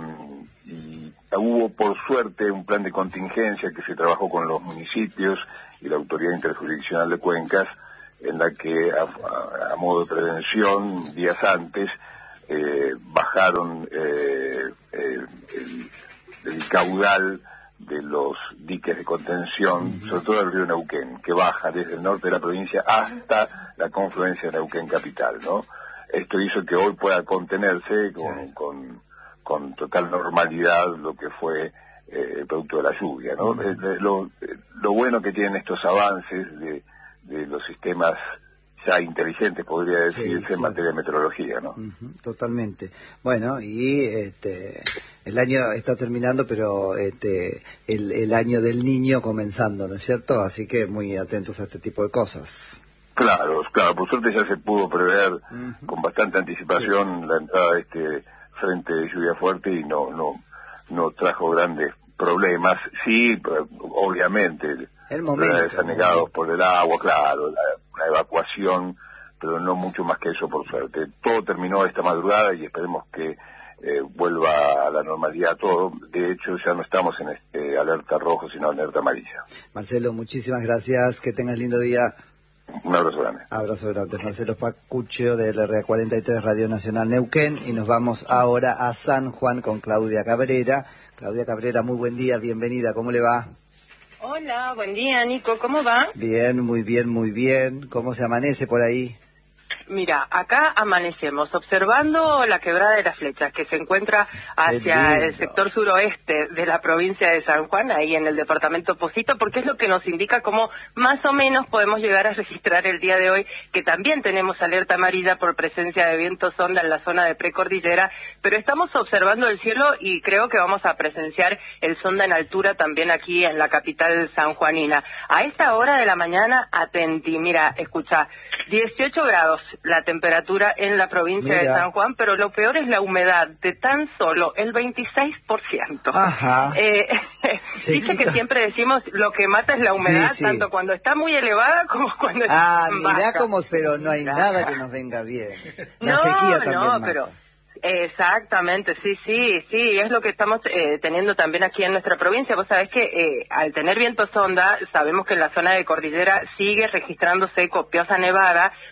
y hubo por suerte un plan de contingencia que se trabajó con los municipios y la Autoridad Interjurisdiccional de Cuencas, en la que a, a, a modo de prevención, días antes, eh, bajaron eh, eh, el, el caudal de los diques de contención, uh-huh. sobre todo el río Neuquén, que baja desde el norte de la provincia hasta la confluencia de Neuquén Capital, ¿no? Esto hizo que hoy pueda contenerse con, con, con total normalidad lo que fue eh, el producto de la lluvia, ¿no? Uh-huh. Eh, lo, lo bueno que tienen estos avances de, de los sistemas ya inteligentes, podría decirse, sí, en claro. materia de meteorología, ¿no? Uh-huh, totalmente. Bueno, y este el año está terminando, pero este el, el año del niño comenzando, ¿no es cierto? Así que muy atentos a este tipo de cosas. Claro, claro, por suerte ya se pudo prever uh-huh. con bastante anticipación sí. la entrada de este frente de lluvia fuerte y no no no trajo grandes problemas. Sí, obviamente, el momento, desanegados por el agua, claro, la, la evacuación, pero no mucho más que eso, por suerte. Todo terminó esta madrugada y esperemos que eh, vuelva a la normalidad todo. De hecho, ya no estamos en este alerta rojo, sino alerta amarilla. Marcelo, muchísimas gracias, que tengas lindo día. Un abrazo grande. Abrazo grande. Marcelo Pascucho de la R A cuarenta y tres Radio Nacional Neuquén, y nos vamos ahora a San Juan con Claudia Cabrera. Claudia Cabrera, muy buen día, bienvenida, ¿cómo le va? Hola, buen día, Nico, ¿cómo va? Bien, muy bien, muy bien. ¿Cómo se amanece por ahí? Mira, acá amanecemos observando la quebrada de las Flechas, que se encuentra hacia el sector suroeste de la provincia de San Juan, ahí en el departamento Pocito, porque es lo que nos indica cómo más o menos podemos llegar a registrar el día de hoy, que también tenemos alerta amarilla por presencia de viento sonda en la zona de precordillera, pero estamos observando el cielo y creo que vamos a presenciar el sonda en altura también aquí en la capital sanjuanina. A esta hora de la mañana, atenti, mira, escucha, dieciocho grados la temperatura en la provincia Mira. de San Juan, pero lo peor es la humedad, de tan solo el veintiséis por ciento. Ajá. Eh, dice que siempre decimos lo que mata es la humedad, sí, sí. tanto cuando está muy elevada como cuando ah, está baja. Ah, mirá como, pero no hay Mirá. nada que nos venga bien. La no, sequía también no, mata. Pero... Exactamente, sí, sí, sí, es lo que estamos eh, teniendo también aquí en nuestra provincia. Vos sabés que eh, al tener viento sonda, sabemos que en la zona de cordillera sigue registrándose copiosa nevada,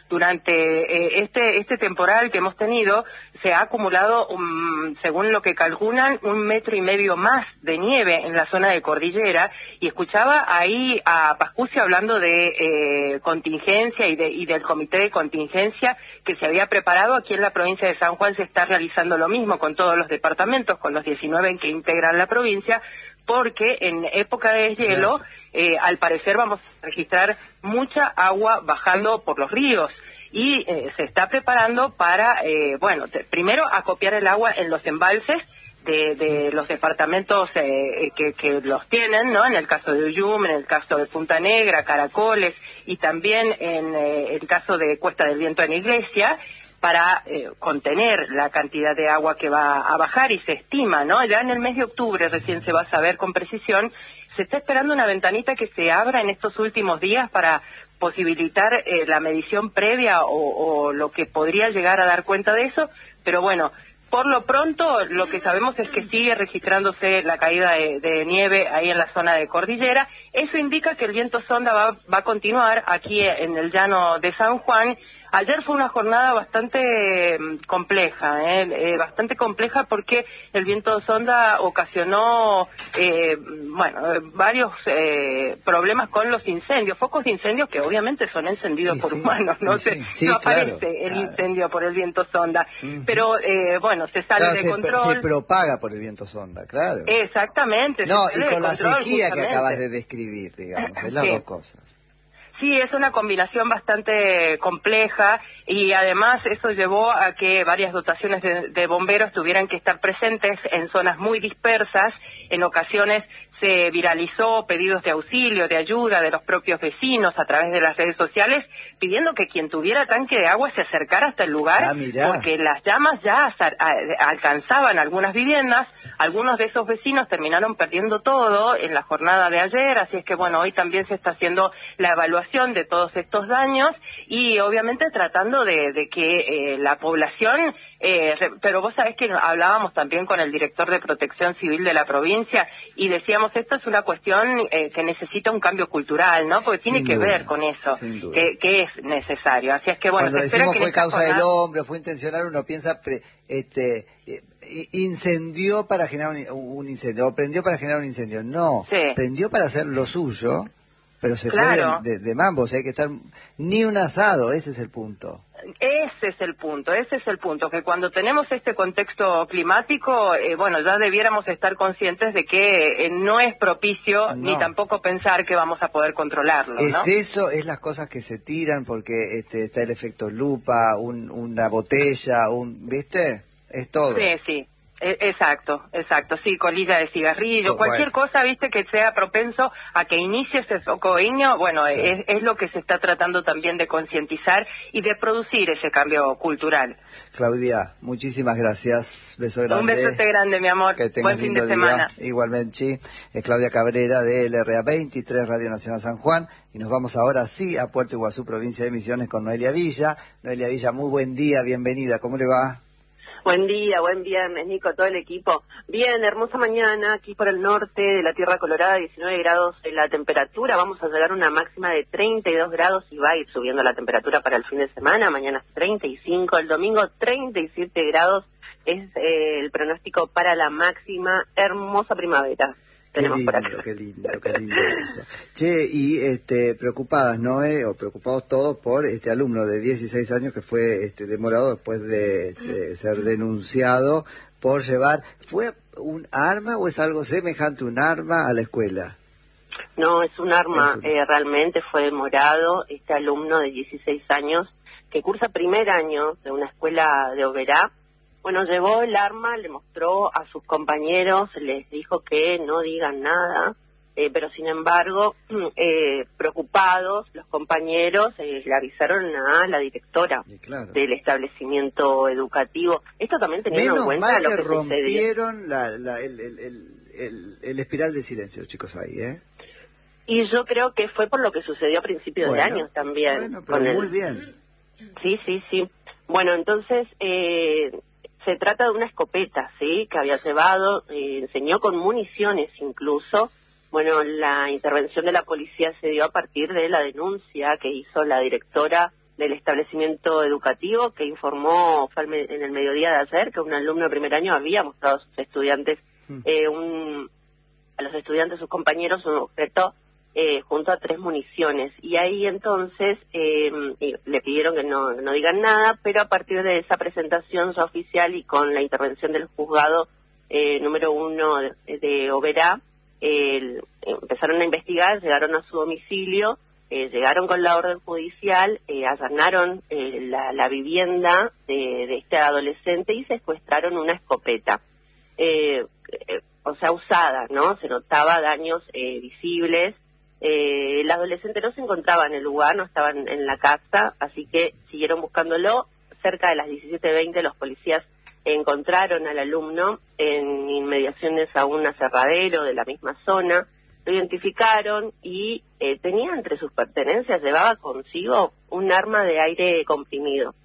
durante eh, este este temporal que hemos tenido se ha acumulado, um, según lo que calculan, un metro y medio más de nieve en la zona de cordillera, y escuchaba ahí a Pascucci hablando de eh, contingencia y, de, y del comité de contingencia que se había preparado. Aquí en la provincia de San Juan se está realizando lo mismo con todos los departamentos, con los diecinueve que integran la provincia, porque en época de deshielo, eh, al parecer vamos a registrar mucha agua bajando por los ríos. Y eh, se está preparando para, eh, bueno, te, primero acopiar el agua en los embalses de, de los departamentos eh, que, que los tienen, ¿no? En el caso de Uyum, en el caso de Punta Negra, Caracoles, y también en eh, el caso de Cuesta del Viento en Iglesia, para eh, contener la cantidad de agua que va a bajar, y se estima, ¿no? Ya en el mes de octubre recién se va a saber con precisión. Se está esperando una ventanita que se abra en estos últimos días para posibilitar eh, la medición previa o, o lo que podría llegar a dar cuenta de eso, pero bueno, por lo pronto lo que sabemos es que sigue registrándose la caída de, de nieve ahí en la zona de cordillera. Eso indica que el viento sonda va, va a continuar aquí en el llano de San Juan. Ayer fue una jornada bastante eh, compleja, eh, eh, bastante compleja porque el viento sonda ocasionó, eh, bueno, varios eh, problemas con los incendios, focos de incendios que obviamente son encendidos sí, por sí, humanos, no, sí, se, sí, no aparece claro, el claro. incendio por el viento sonda, uh-huh. pero eh, bueno, se sale claro, de se, control. Se propaga por el viento sonda, claro. Exactamente. No, y con la control, sequía justamente. que acabas de describir, digamos, es las sí. dos cosas. Sí, es una combinación bastante compleja, y además eso llevó a que varias dotaciones de, de bomberos tuvieran que estar presentes en zonas muy dispersas. En ocasiones se viralizó pedidos de auxilio, de ayuda de los propios vecinos a través de las redes sociales, pidiendo que quien tuviera tanque de agua se acercara hasta el lugar, ah, porque las llamas ya alcanzaban algunas viviendas. Algunos de esos vecinos terminaron perdiendo todo en la jornada de ayer, así es que bueno, hoy también se está haciendo la evaluación de todos estos daños y obviamente tratando de, de que eh, la población, eh, pero vos sabés que hablábamos también con el director de Protección Civil de la provincia y decíamos, esto es una cuestión eh, que necesita un cambio cultural, ¿no? Porque tiene sin que duda, ver con eso, que, que es necesario. Así es que bueno, cuando se espera decimos que fue causa jornada... del hombre, fue intencional, uno piensa pre, este eh, incendió para generar un, un incendio, o prendió para generar un incendio. No, sí. prendió para hacer lo suyo, pero se claro. fue de, de, de mambo, o sea, hay que estar ni un asado, ese es el punto. Ese es el punto, ese es el punto, que cuando tenemos este contexto climático, eh, bueno, ya debiéramos estar conscientes de que eh, no es propicio, no. ni tampoco pensar que vamos a poder controlarlo, ¿no? Es eso, es las cosas que se tiran, porque este, está el efecto lupa, un, una botella, un, ¿viste? Es todo. Sí, sí. Exacto, exacto, sí, colilla de cigarrillo, oh, cualquier bueno. cosa, viste, que sea propenso a que inicie ese foco iño, bueno, sí. es, es lo que se está tratando también de concientizar y de producir ese cambio cultural. Claudia, muchísimas gracias, beso grande. Un besote grande, mi amor, que tengas buen fin lindo de semana. Día. Igualmente, es Claudia Cabrera de L R A veintitrés, Radio Nacional San Juan, y nos vamos ahora sí a Puerto Iguazú, provincia de Misiones, con Noelia Villa. Noelia Villa, muy buen día, bienvenida, ¿cómo le va? Buen día, buen viernes, Nico, todo el equipo. Bien, hermosa mañana, aquí por el norte de la Tierra Colorada, diecinueve grados en la temperatura. Vamos a llegar a una máxima de treinta y dos grados y va a ir subiendo la temperatura para el fin de semana. Mañana treinta y cinco, el domingo treinta y siete grados es eh, el pronóstico para la máxima. Hermosa primavera. Qué lindo, qué lindo, qué lindo eso. Che, y este, preocupadas, ¿no? Eh? O preocupados todos por este alumno de dieciséis años que fue este, demorado después de, de ser denunciado por llevar... ¿Fue un arma o es algo semejante a un arma a la escuela? No, es un arma, es un... Eh, realmente fue demorado. Este alumno de dieciséis años que cursa primer año de una escuela de Oberá, bueno, llevó el arma, le mostró a sus compañeros, les dijo que no digan nada, eh, pero sin embargo, eh, preocupados, los compañeros eh, le avisaron a la directora claro. del establecimiento educativo. Esto también teniendo Menos en cuenta mal lo que que rompieron la, la, el, el, el, el, el espiral de silencio, chicos, ahí, ¿eh? Y yo creo que fue por lo que sucedió a principios bueno, de año también. Bueno, pero con muy el... bien. Sí, sí, sí. Bueno, entonces... Eh, se trata de una escopeta, ¿sí?, que había llevado, eh, enseñó con municiones incluso. Bueno, la intervención de la policía se dio a partir de la denuncia que hizo la directora del establecimiento educativo, que informó fue en el mediodía de ayer que un alumno de primer año había mostrado a sus estudiantes, eh, un, a los estudiantes, sus compañeros, un objeto eh, junto a tres municiones. Y ahí entonces eh, le pidieron que no, no digan nada, pero a partir de esa presentación oficial y con la intervención del juzgado eh, número uno de, de Oberá, eh, empezaron a investigar, llegaron a su domicilio. Eh, llegaron con la orden judicial, eh, allanaron eh, la, la vivienda de, de este adolescente y secuestraron una escopeta, eh, eh, o sea, usada, ¿no? Se notaba daños eh, visibles. Eh, el adolescente no se encontraba en el lugar, no estaba en, en la casa, así que siguieron buscándolo. Cerca de las diecisiete veinte los policías encontraron al alumno en inmediaciones a un aserradero de la misma zona. Lo identificaron y eh, tenía entre sus pertenencias, llevaba consigo un arma de aire comprimido.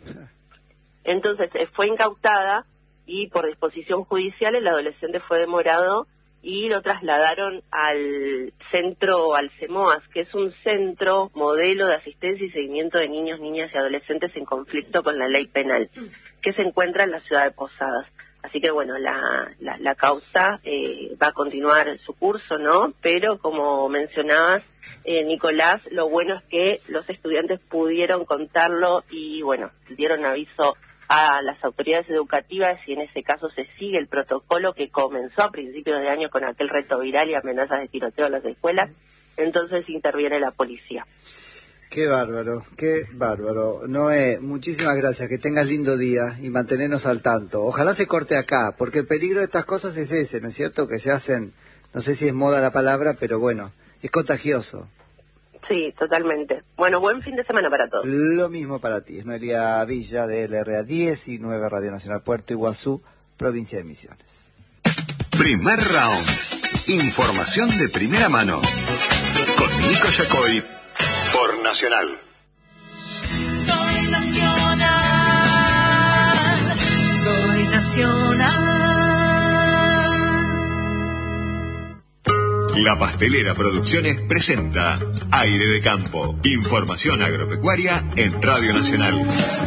Entonces eh, fue incautada y por disposición judicial el adolescente fue demorado y lo trasladaron al centro, al CEMOAS, que es un centro modelo de asistencia y seguimiento de niños, niñas y adolescentes en conflicto con la ley penal, que se encuentra en la ciudad de Posadas. Así que, bueno, la, la, la causa eh, va a continuar su curso, ¿no? Pero, como mencionabas, eh, Nicolás, lo bueno es que los estudiantes pudieron contarlo y, bueno, dieron aviso a las autoridades educativas y en ese caso se sigue el protocolo que comenzó a principios de año con aquel reto viral y amenazas de tiroteo en las escuelas. Entonces interviene la policía. Qué bárbaro, qué bárbaro. Noé, muchísimas gracias, que tengas lindo día y mantenernos al tanto. Ojalá se corte acá, porque el peligro de estas cosas es ese, ¿no es cierto? Que se hacen, no sé si es moda la palabra, pero bueno, es contagioso. Sí, totalmente. Bueno, buen fin de semana para todos. Lo mismo para ti, es Noelia Villa de L R A diecinueve, Radio Nacional Puerto Iguazú, provincia de Misiones. Primer round, información de primera mano, con Nico Yacoy. Por Nacional. Soy nacional, soy nacional. La Pastelera Producciones presenta Aire de Campo. Información agropecuaria en Radio Nacional.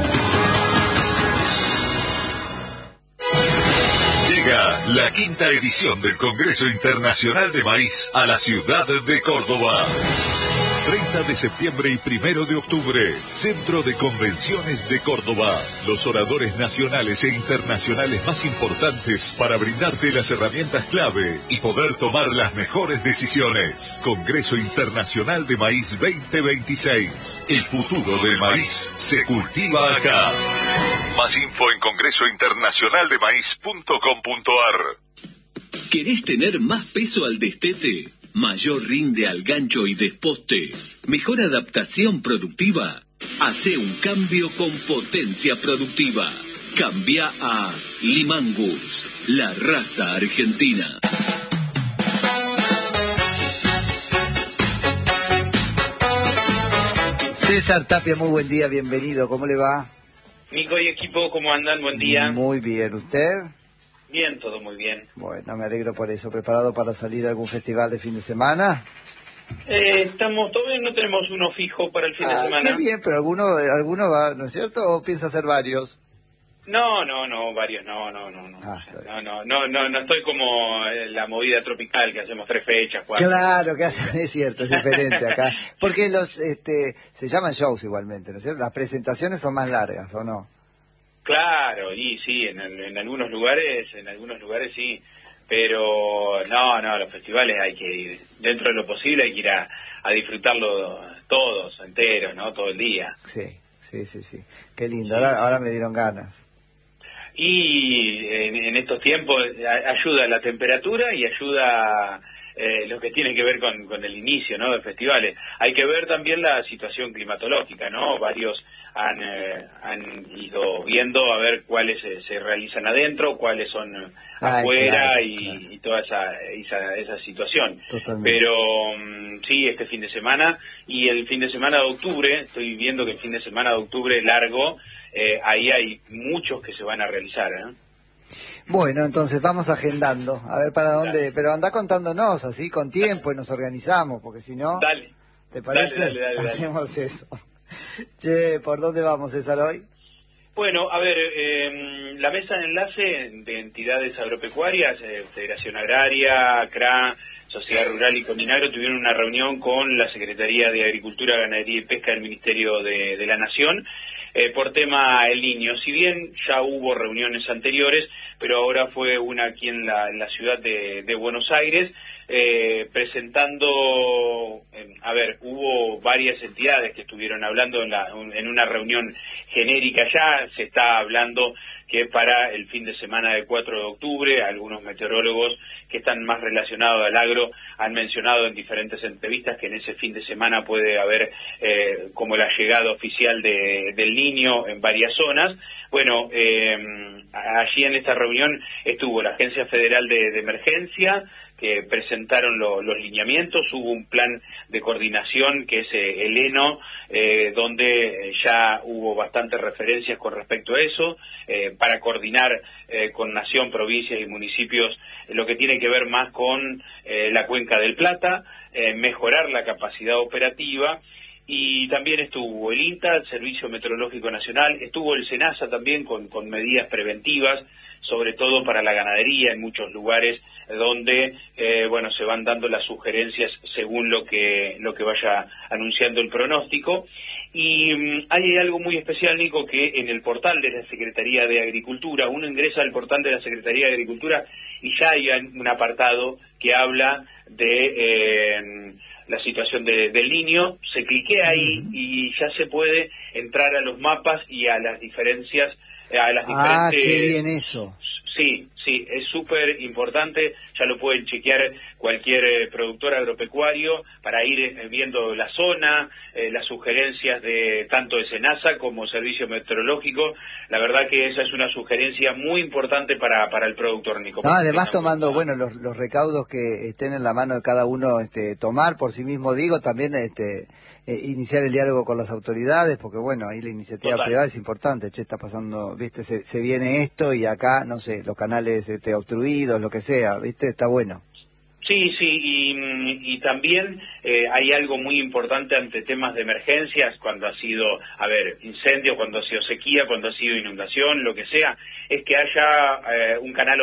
Llega la quinta edición del Congreso Internacional de Maíz a la ciudad de Córdoba. treinta de septiembre y primero de octubre, Centro de Convenciones de Córdoba. Los oradores nacionales e internacionales más importantes para brindarte las herramientas clave y poder tomar las mejores decisiones. Congreso Internacional de Maíz veinte veintiséis. El futuro del maíz se cultiva acá. Más info en congreso internacional de maíz punto com punto ar. ¿Querés tener más peso al destete? Mayor rinde al gancho y desposte, mejor adaptación productiva. Hace un cambio con potencia productiva. Cambia a Limangus, la raza argentina. César Tapia, muy buen día, bienvenido, ¿cómo le va? Nico y equipo, ¿cómo andan? Buen día. Muy bien, ¿usted? Bien, todo muy bien. Bueno, me alegro por eso. ¿Preparado para salir a algún festival de fin de semana? Eh, estamos, todavía no tenemos uno fijo para el fin ah, de semana. Qué bien, pero alguno, alguno va, ¿no es cierto? ¿O piensa hacer varios? No, no, no, varios, no, no, no, no. Ah, no, no, no, no, no estoy como la movida tropical que hacemos tres fechas, cuatro. Claro, que hacen, es cierto, es diferente acá. Porque los, este, se llaman shows igualmente, ¿no es cierto? Las presentaciones son más largas, ¿o no? Claro, y sí, en, en algunos lugares, en algunos lugares sí, pero no, no, los festivales hay que ir, dentro de lo posible hay que ir a, a disfrutarlo todos, enteros, ¿no? Todo el día. Sí, sí, sí, sí. Qué lindo, ahora, ahora me dieron ganas. Y en, en estos tiempos ayuda la temperatura y ayuda eh, lo que tiene que ver con, con el inicio, ¿no? De festivales. Hay que ver también la situación climatológica, ¿no? Varios han, eh, han ido viendo a ver cuáles se, se realizan adentro, cuáles son Ay, afuera claro, y, claro. y toda esa, esa, esa situación. Totalmente. Pero um, sí, este fin de semana y el fin de semana de octubre, estoy viendo que el fin de semana de octubre largo, eh, ahí hay muchos que se van a realizar, ¿eh? Bueno, entonces vamos agendando, a ver para dónde, dale. Pero anda contándonos así con tiempo y nos organizamos, porque si no, dale. ¿te parece? Dale, dale, dale, Hacemos dale. eso. Che, ¿por dónde vamos, César, hoy? Bueno, a ver, eh, la mesa de enlace de entidades agropecuarias, eh, Federación Agraria, C R A, Sociedad Rural y Cominagro, tuvieron una reunión con la Secretaría de Agricultura, Ganadería y Pesca del Ministerio de, de la Nación eh, por tema El Niño. Si bien ya hubo reuniones anteriores, pero ahora fue una aquí en la, en la ciudad de, de Buenos Aires, eh, presentando, eh, a ver, hubo varias entidades que estuvieron hablando en, la, en una reunión genérica. Ya se está hablando que para el fin de semana del cuatro de octubre, algunos meteorólogos que están más relacionados al agro han mencionado en diferentes entrevistas que en ese fin de semana puede haber eh, como la llegada oficial de, del Niño en varias zonas. Bueno, eh, allí en esta reunión estuvo la Agencia Federal de, de Emergencia, que presentaron lo, los lineamientos. Hubo un plan de coordinación que es eh, el ENO, eh, donde ya hubo bastantes referencias con respecto a eso, eh, para coordinar eh, con Nación, provincias y municipios eh, lo que tiene que ver más con eh, la Cuenca del Plata, eh, mejorar la capacidad operativa. Y también estuvo el INTA, el Servicio Meteorológico Nacional, estuvo el SENASA también con, con medidas preventivas, sobre todo para la ganadería en muchos lugares donde eh, bueno, se van dando las sugerencias según lo que lo que vaya anunciando el pronóstico. Y um, hay algo muy especial, Nico, que en el portal de la Secretaría de Agricultura, uno ingresa al portal de la Secretaría de Agricultura y ya hay un apartado que habla de eh, la situación de, del Niño. Se cliquea ahí y ya se puede entrar a los mapas y a las diferencias, a las diferentes... Ah, qué bien eso. Sí, sí, es súper importante, ya lo pueden chequear cualquier eh, productor agropecuario para ir eh, viendo la zona, eh, las sugerencias de tanto de SENASA como Servicio Meteorológico. La verdad que esa es una sugerencia muy importante para, para el productor, Nico. No, además tomando, bueno, los, los recaudos que estén en la mano de cada uno, este, tomar por sí mismo, digo, también este eh, iniciar el diálogo con las autoridades, porque bueno, ahí la iniciativa Total. privada es importante. Che, está pasando, viste, se, se viene esto y acá, no sé, los canales este, obstruidos, lo que sea, viste, está bueno. Sí, sí, y, y también eh, hay algo muy importante ante temas de emergencias, cuando ha sido, a ver, incendio, cuando ha sido sequía, cuando ha sido inundación, lo que sea, es que haya eh, un canal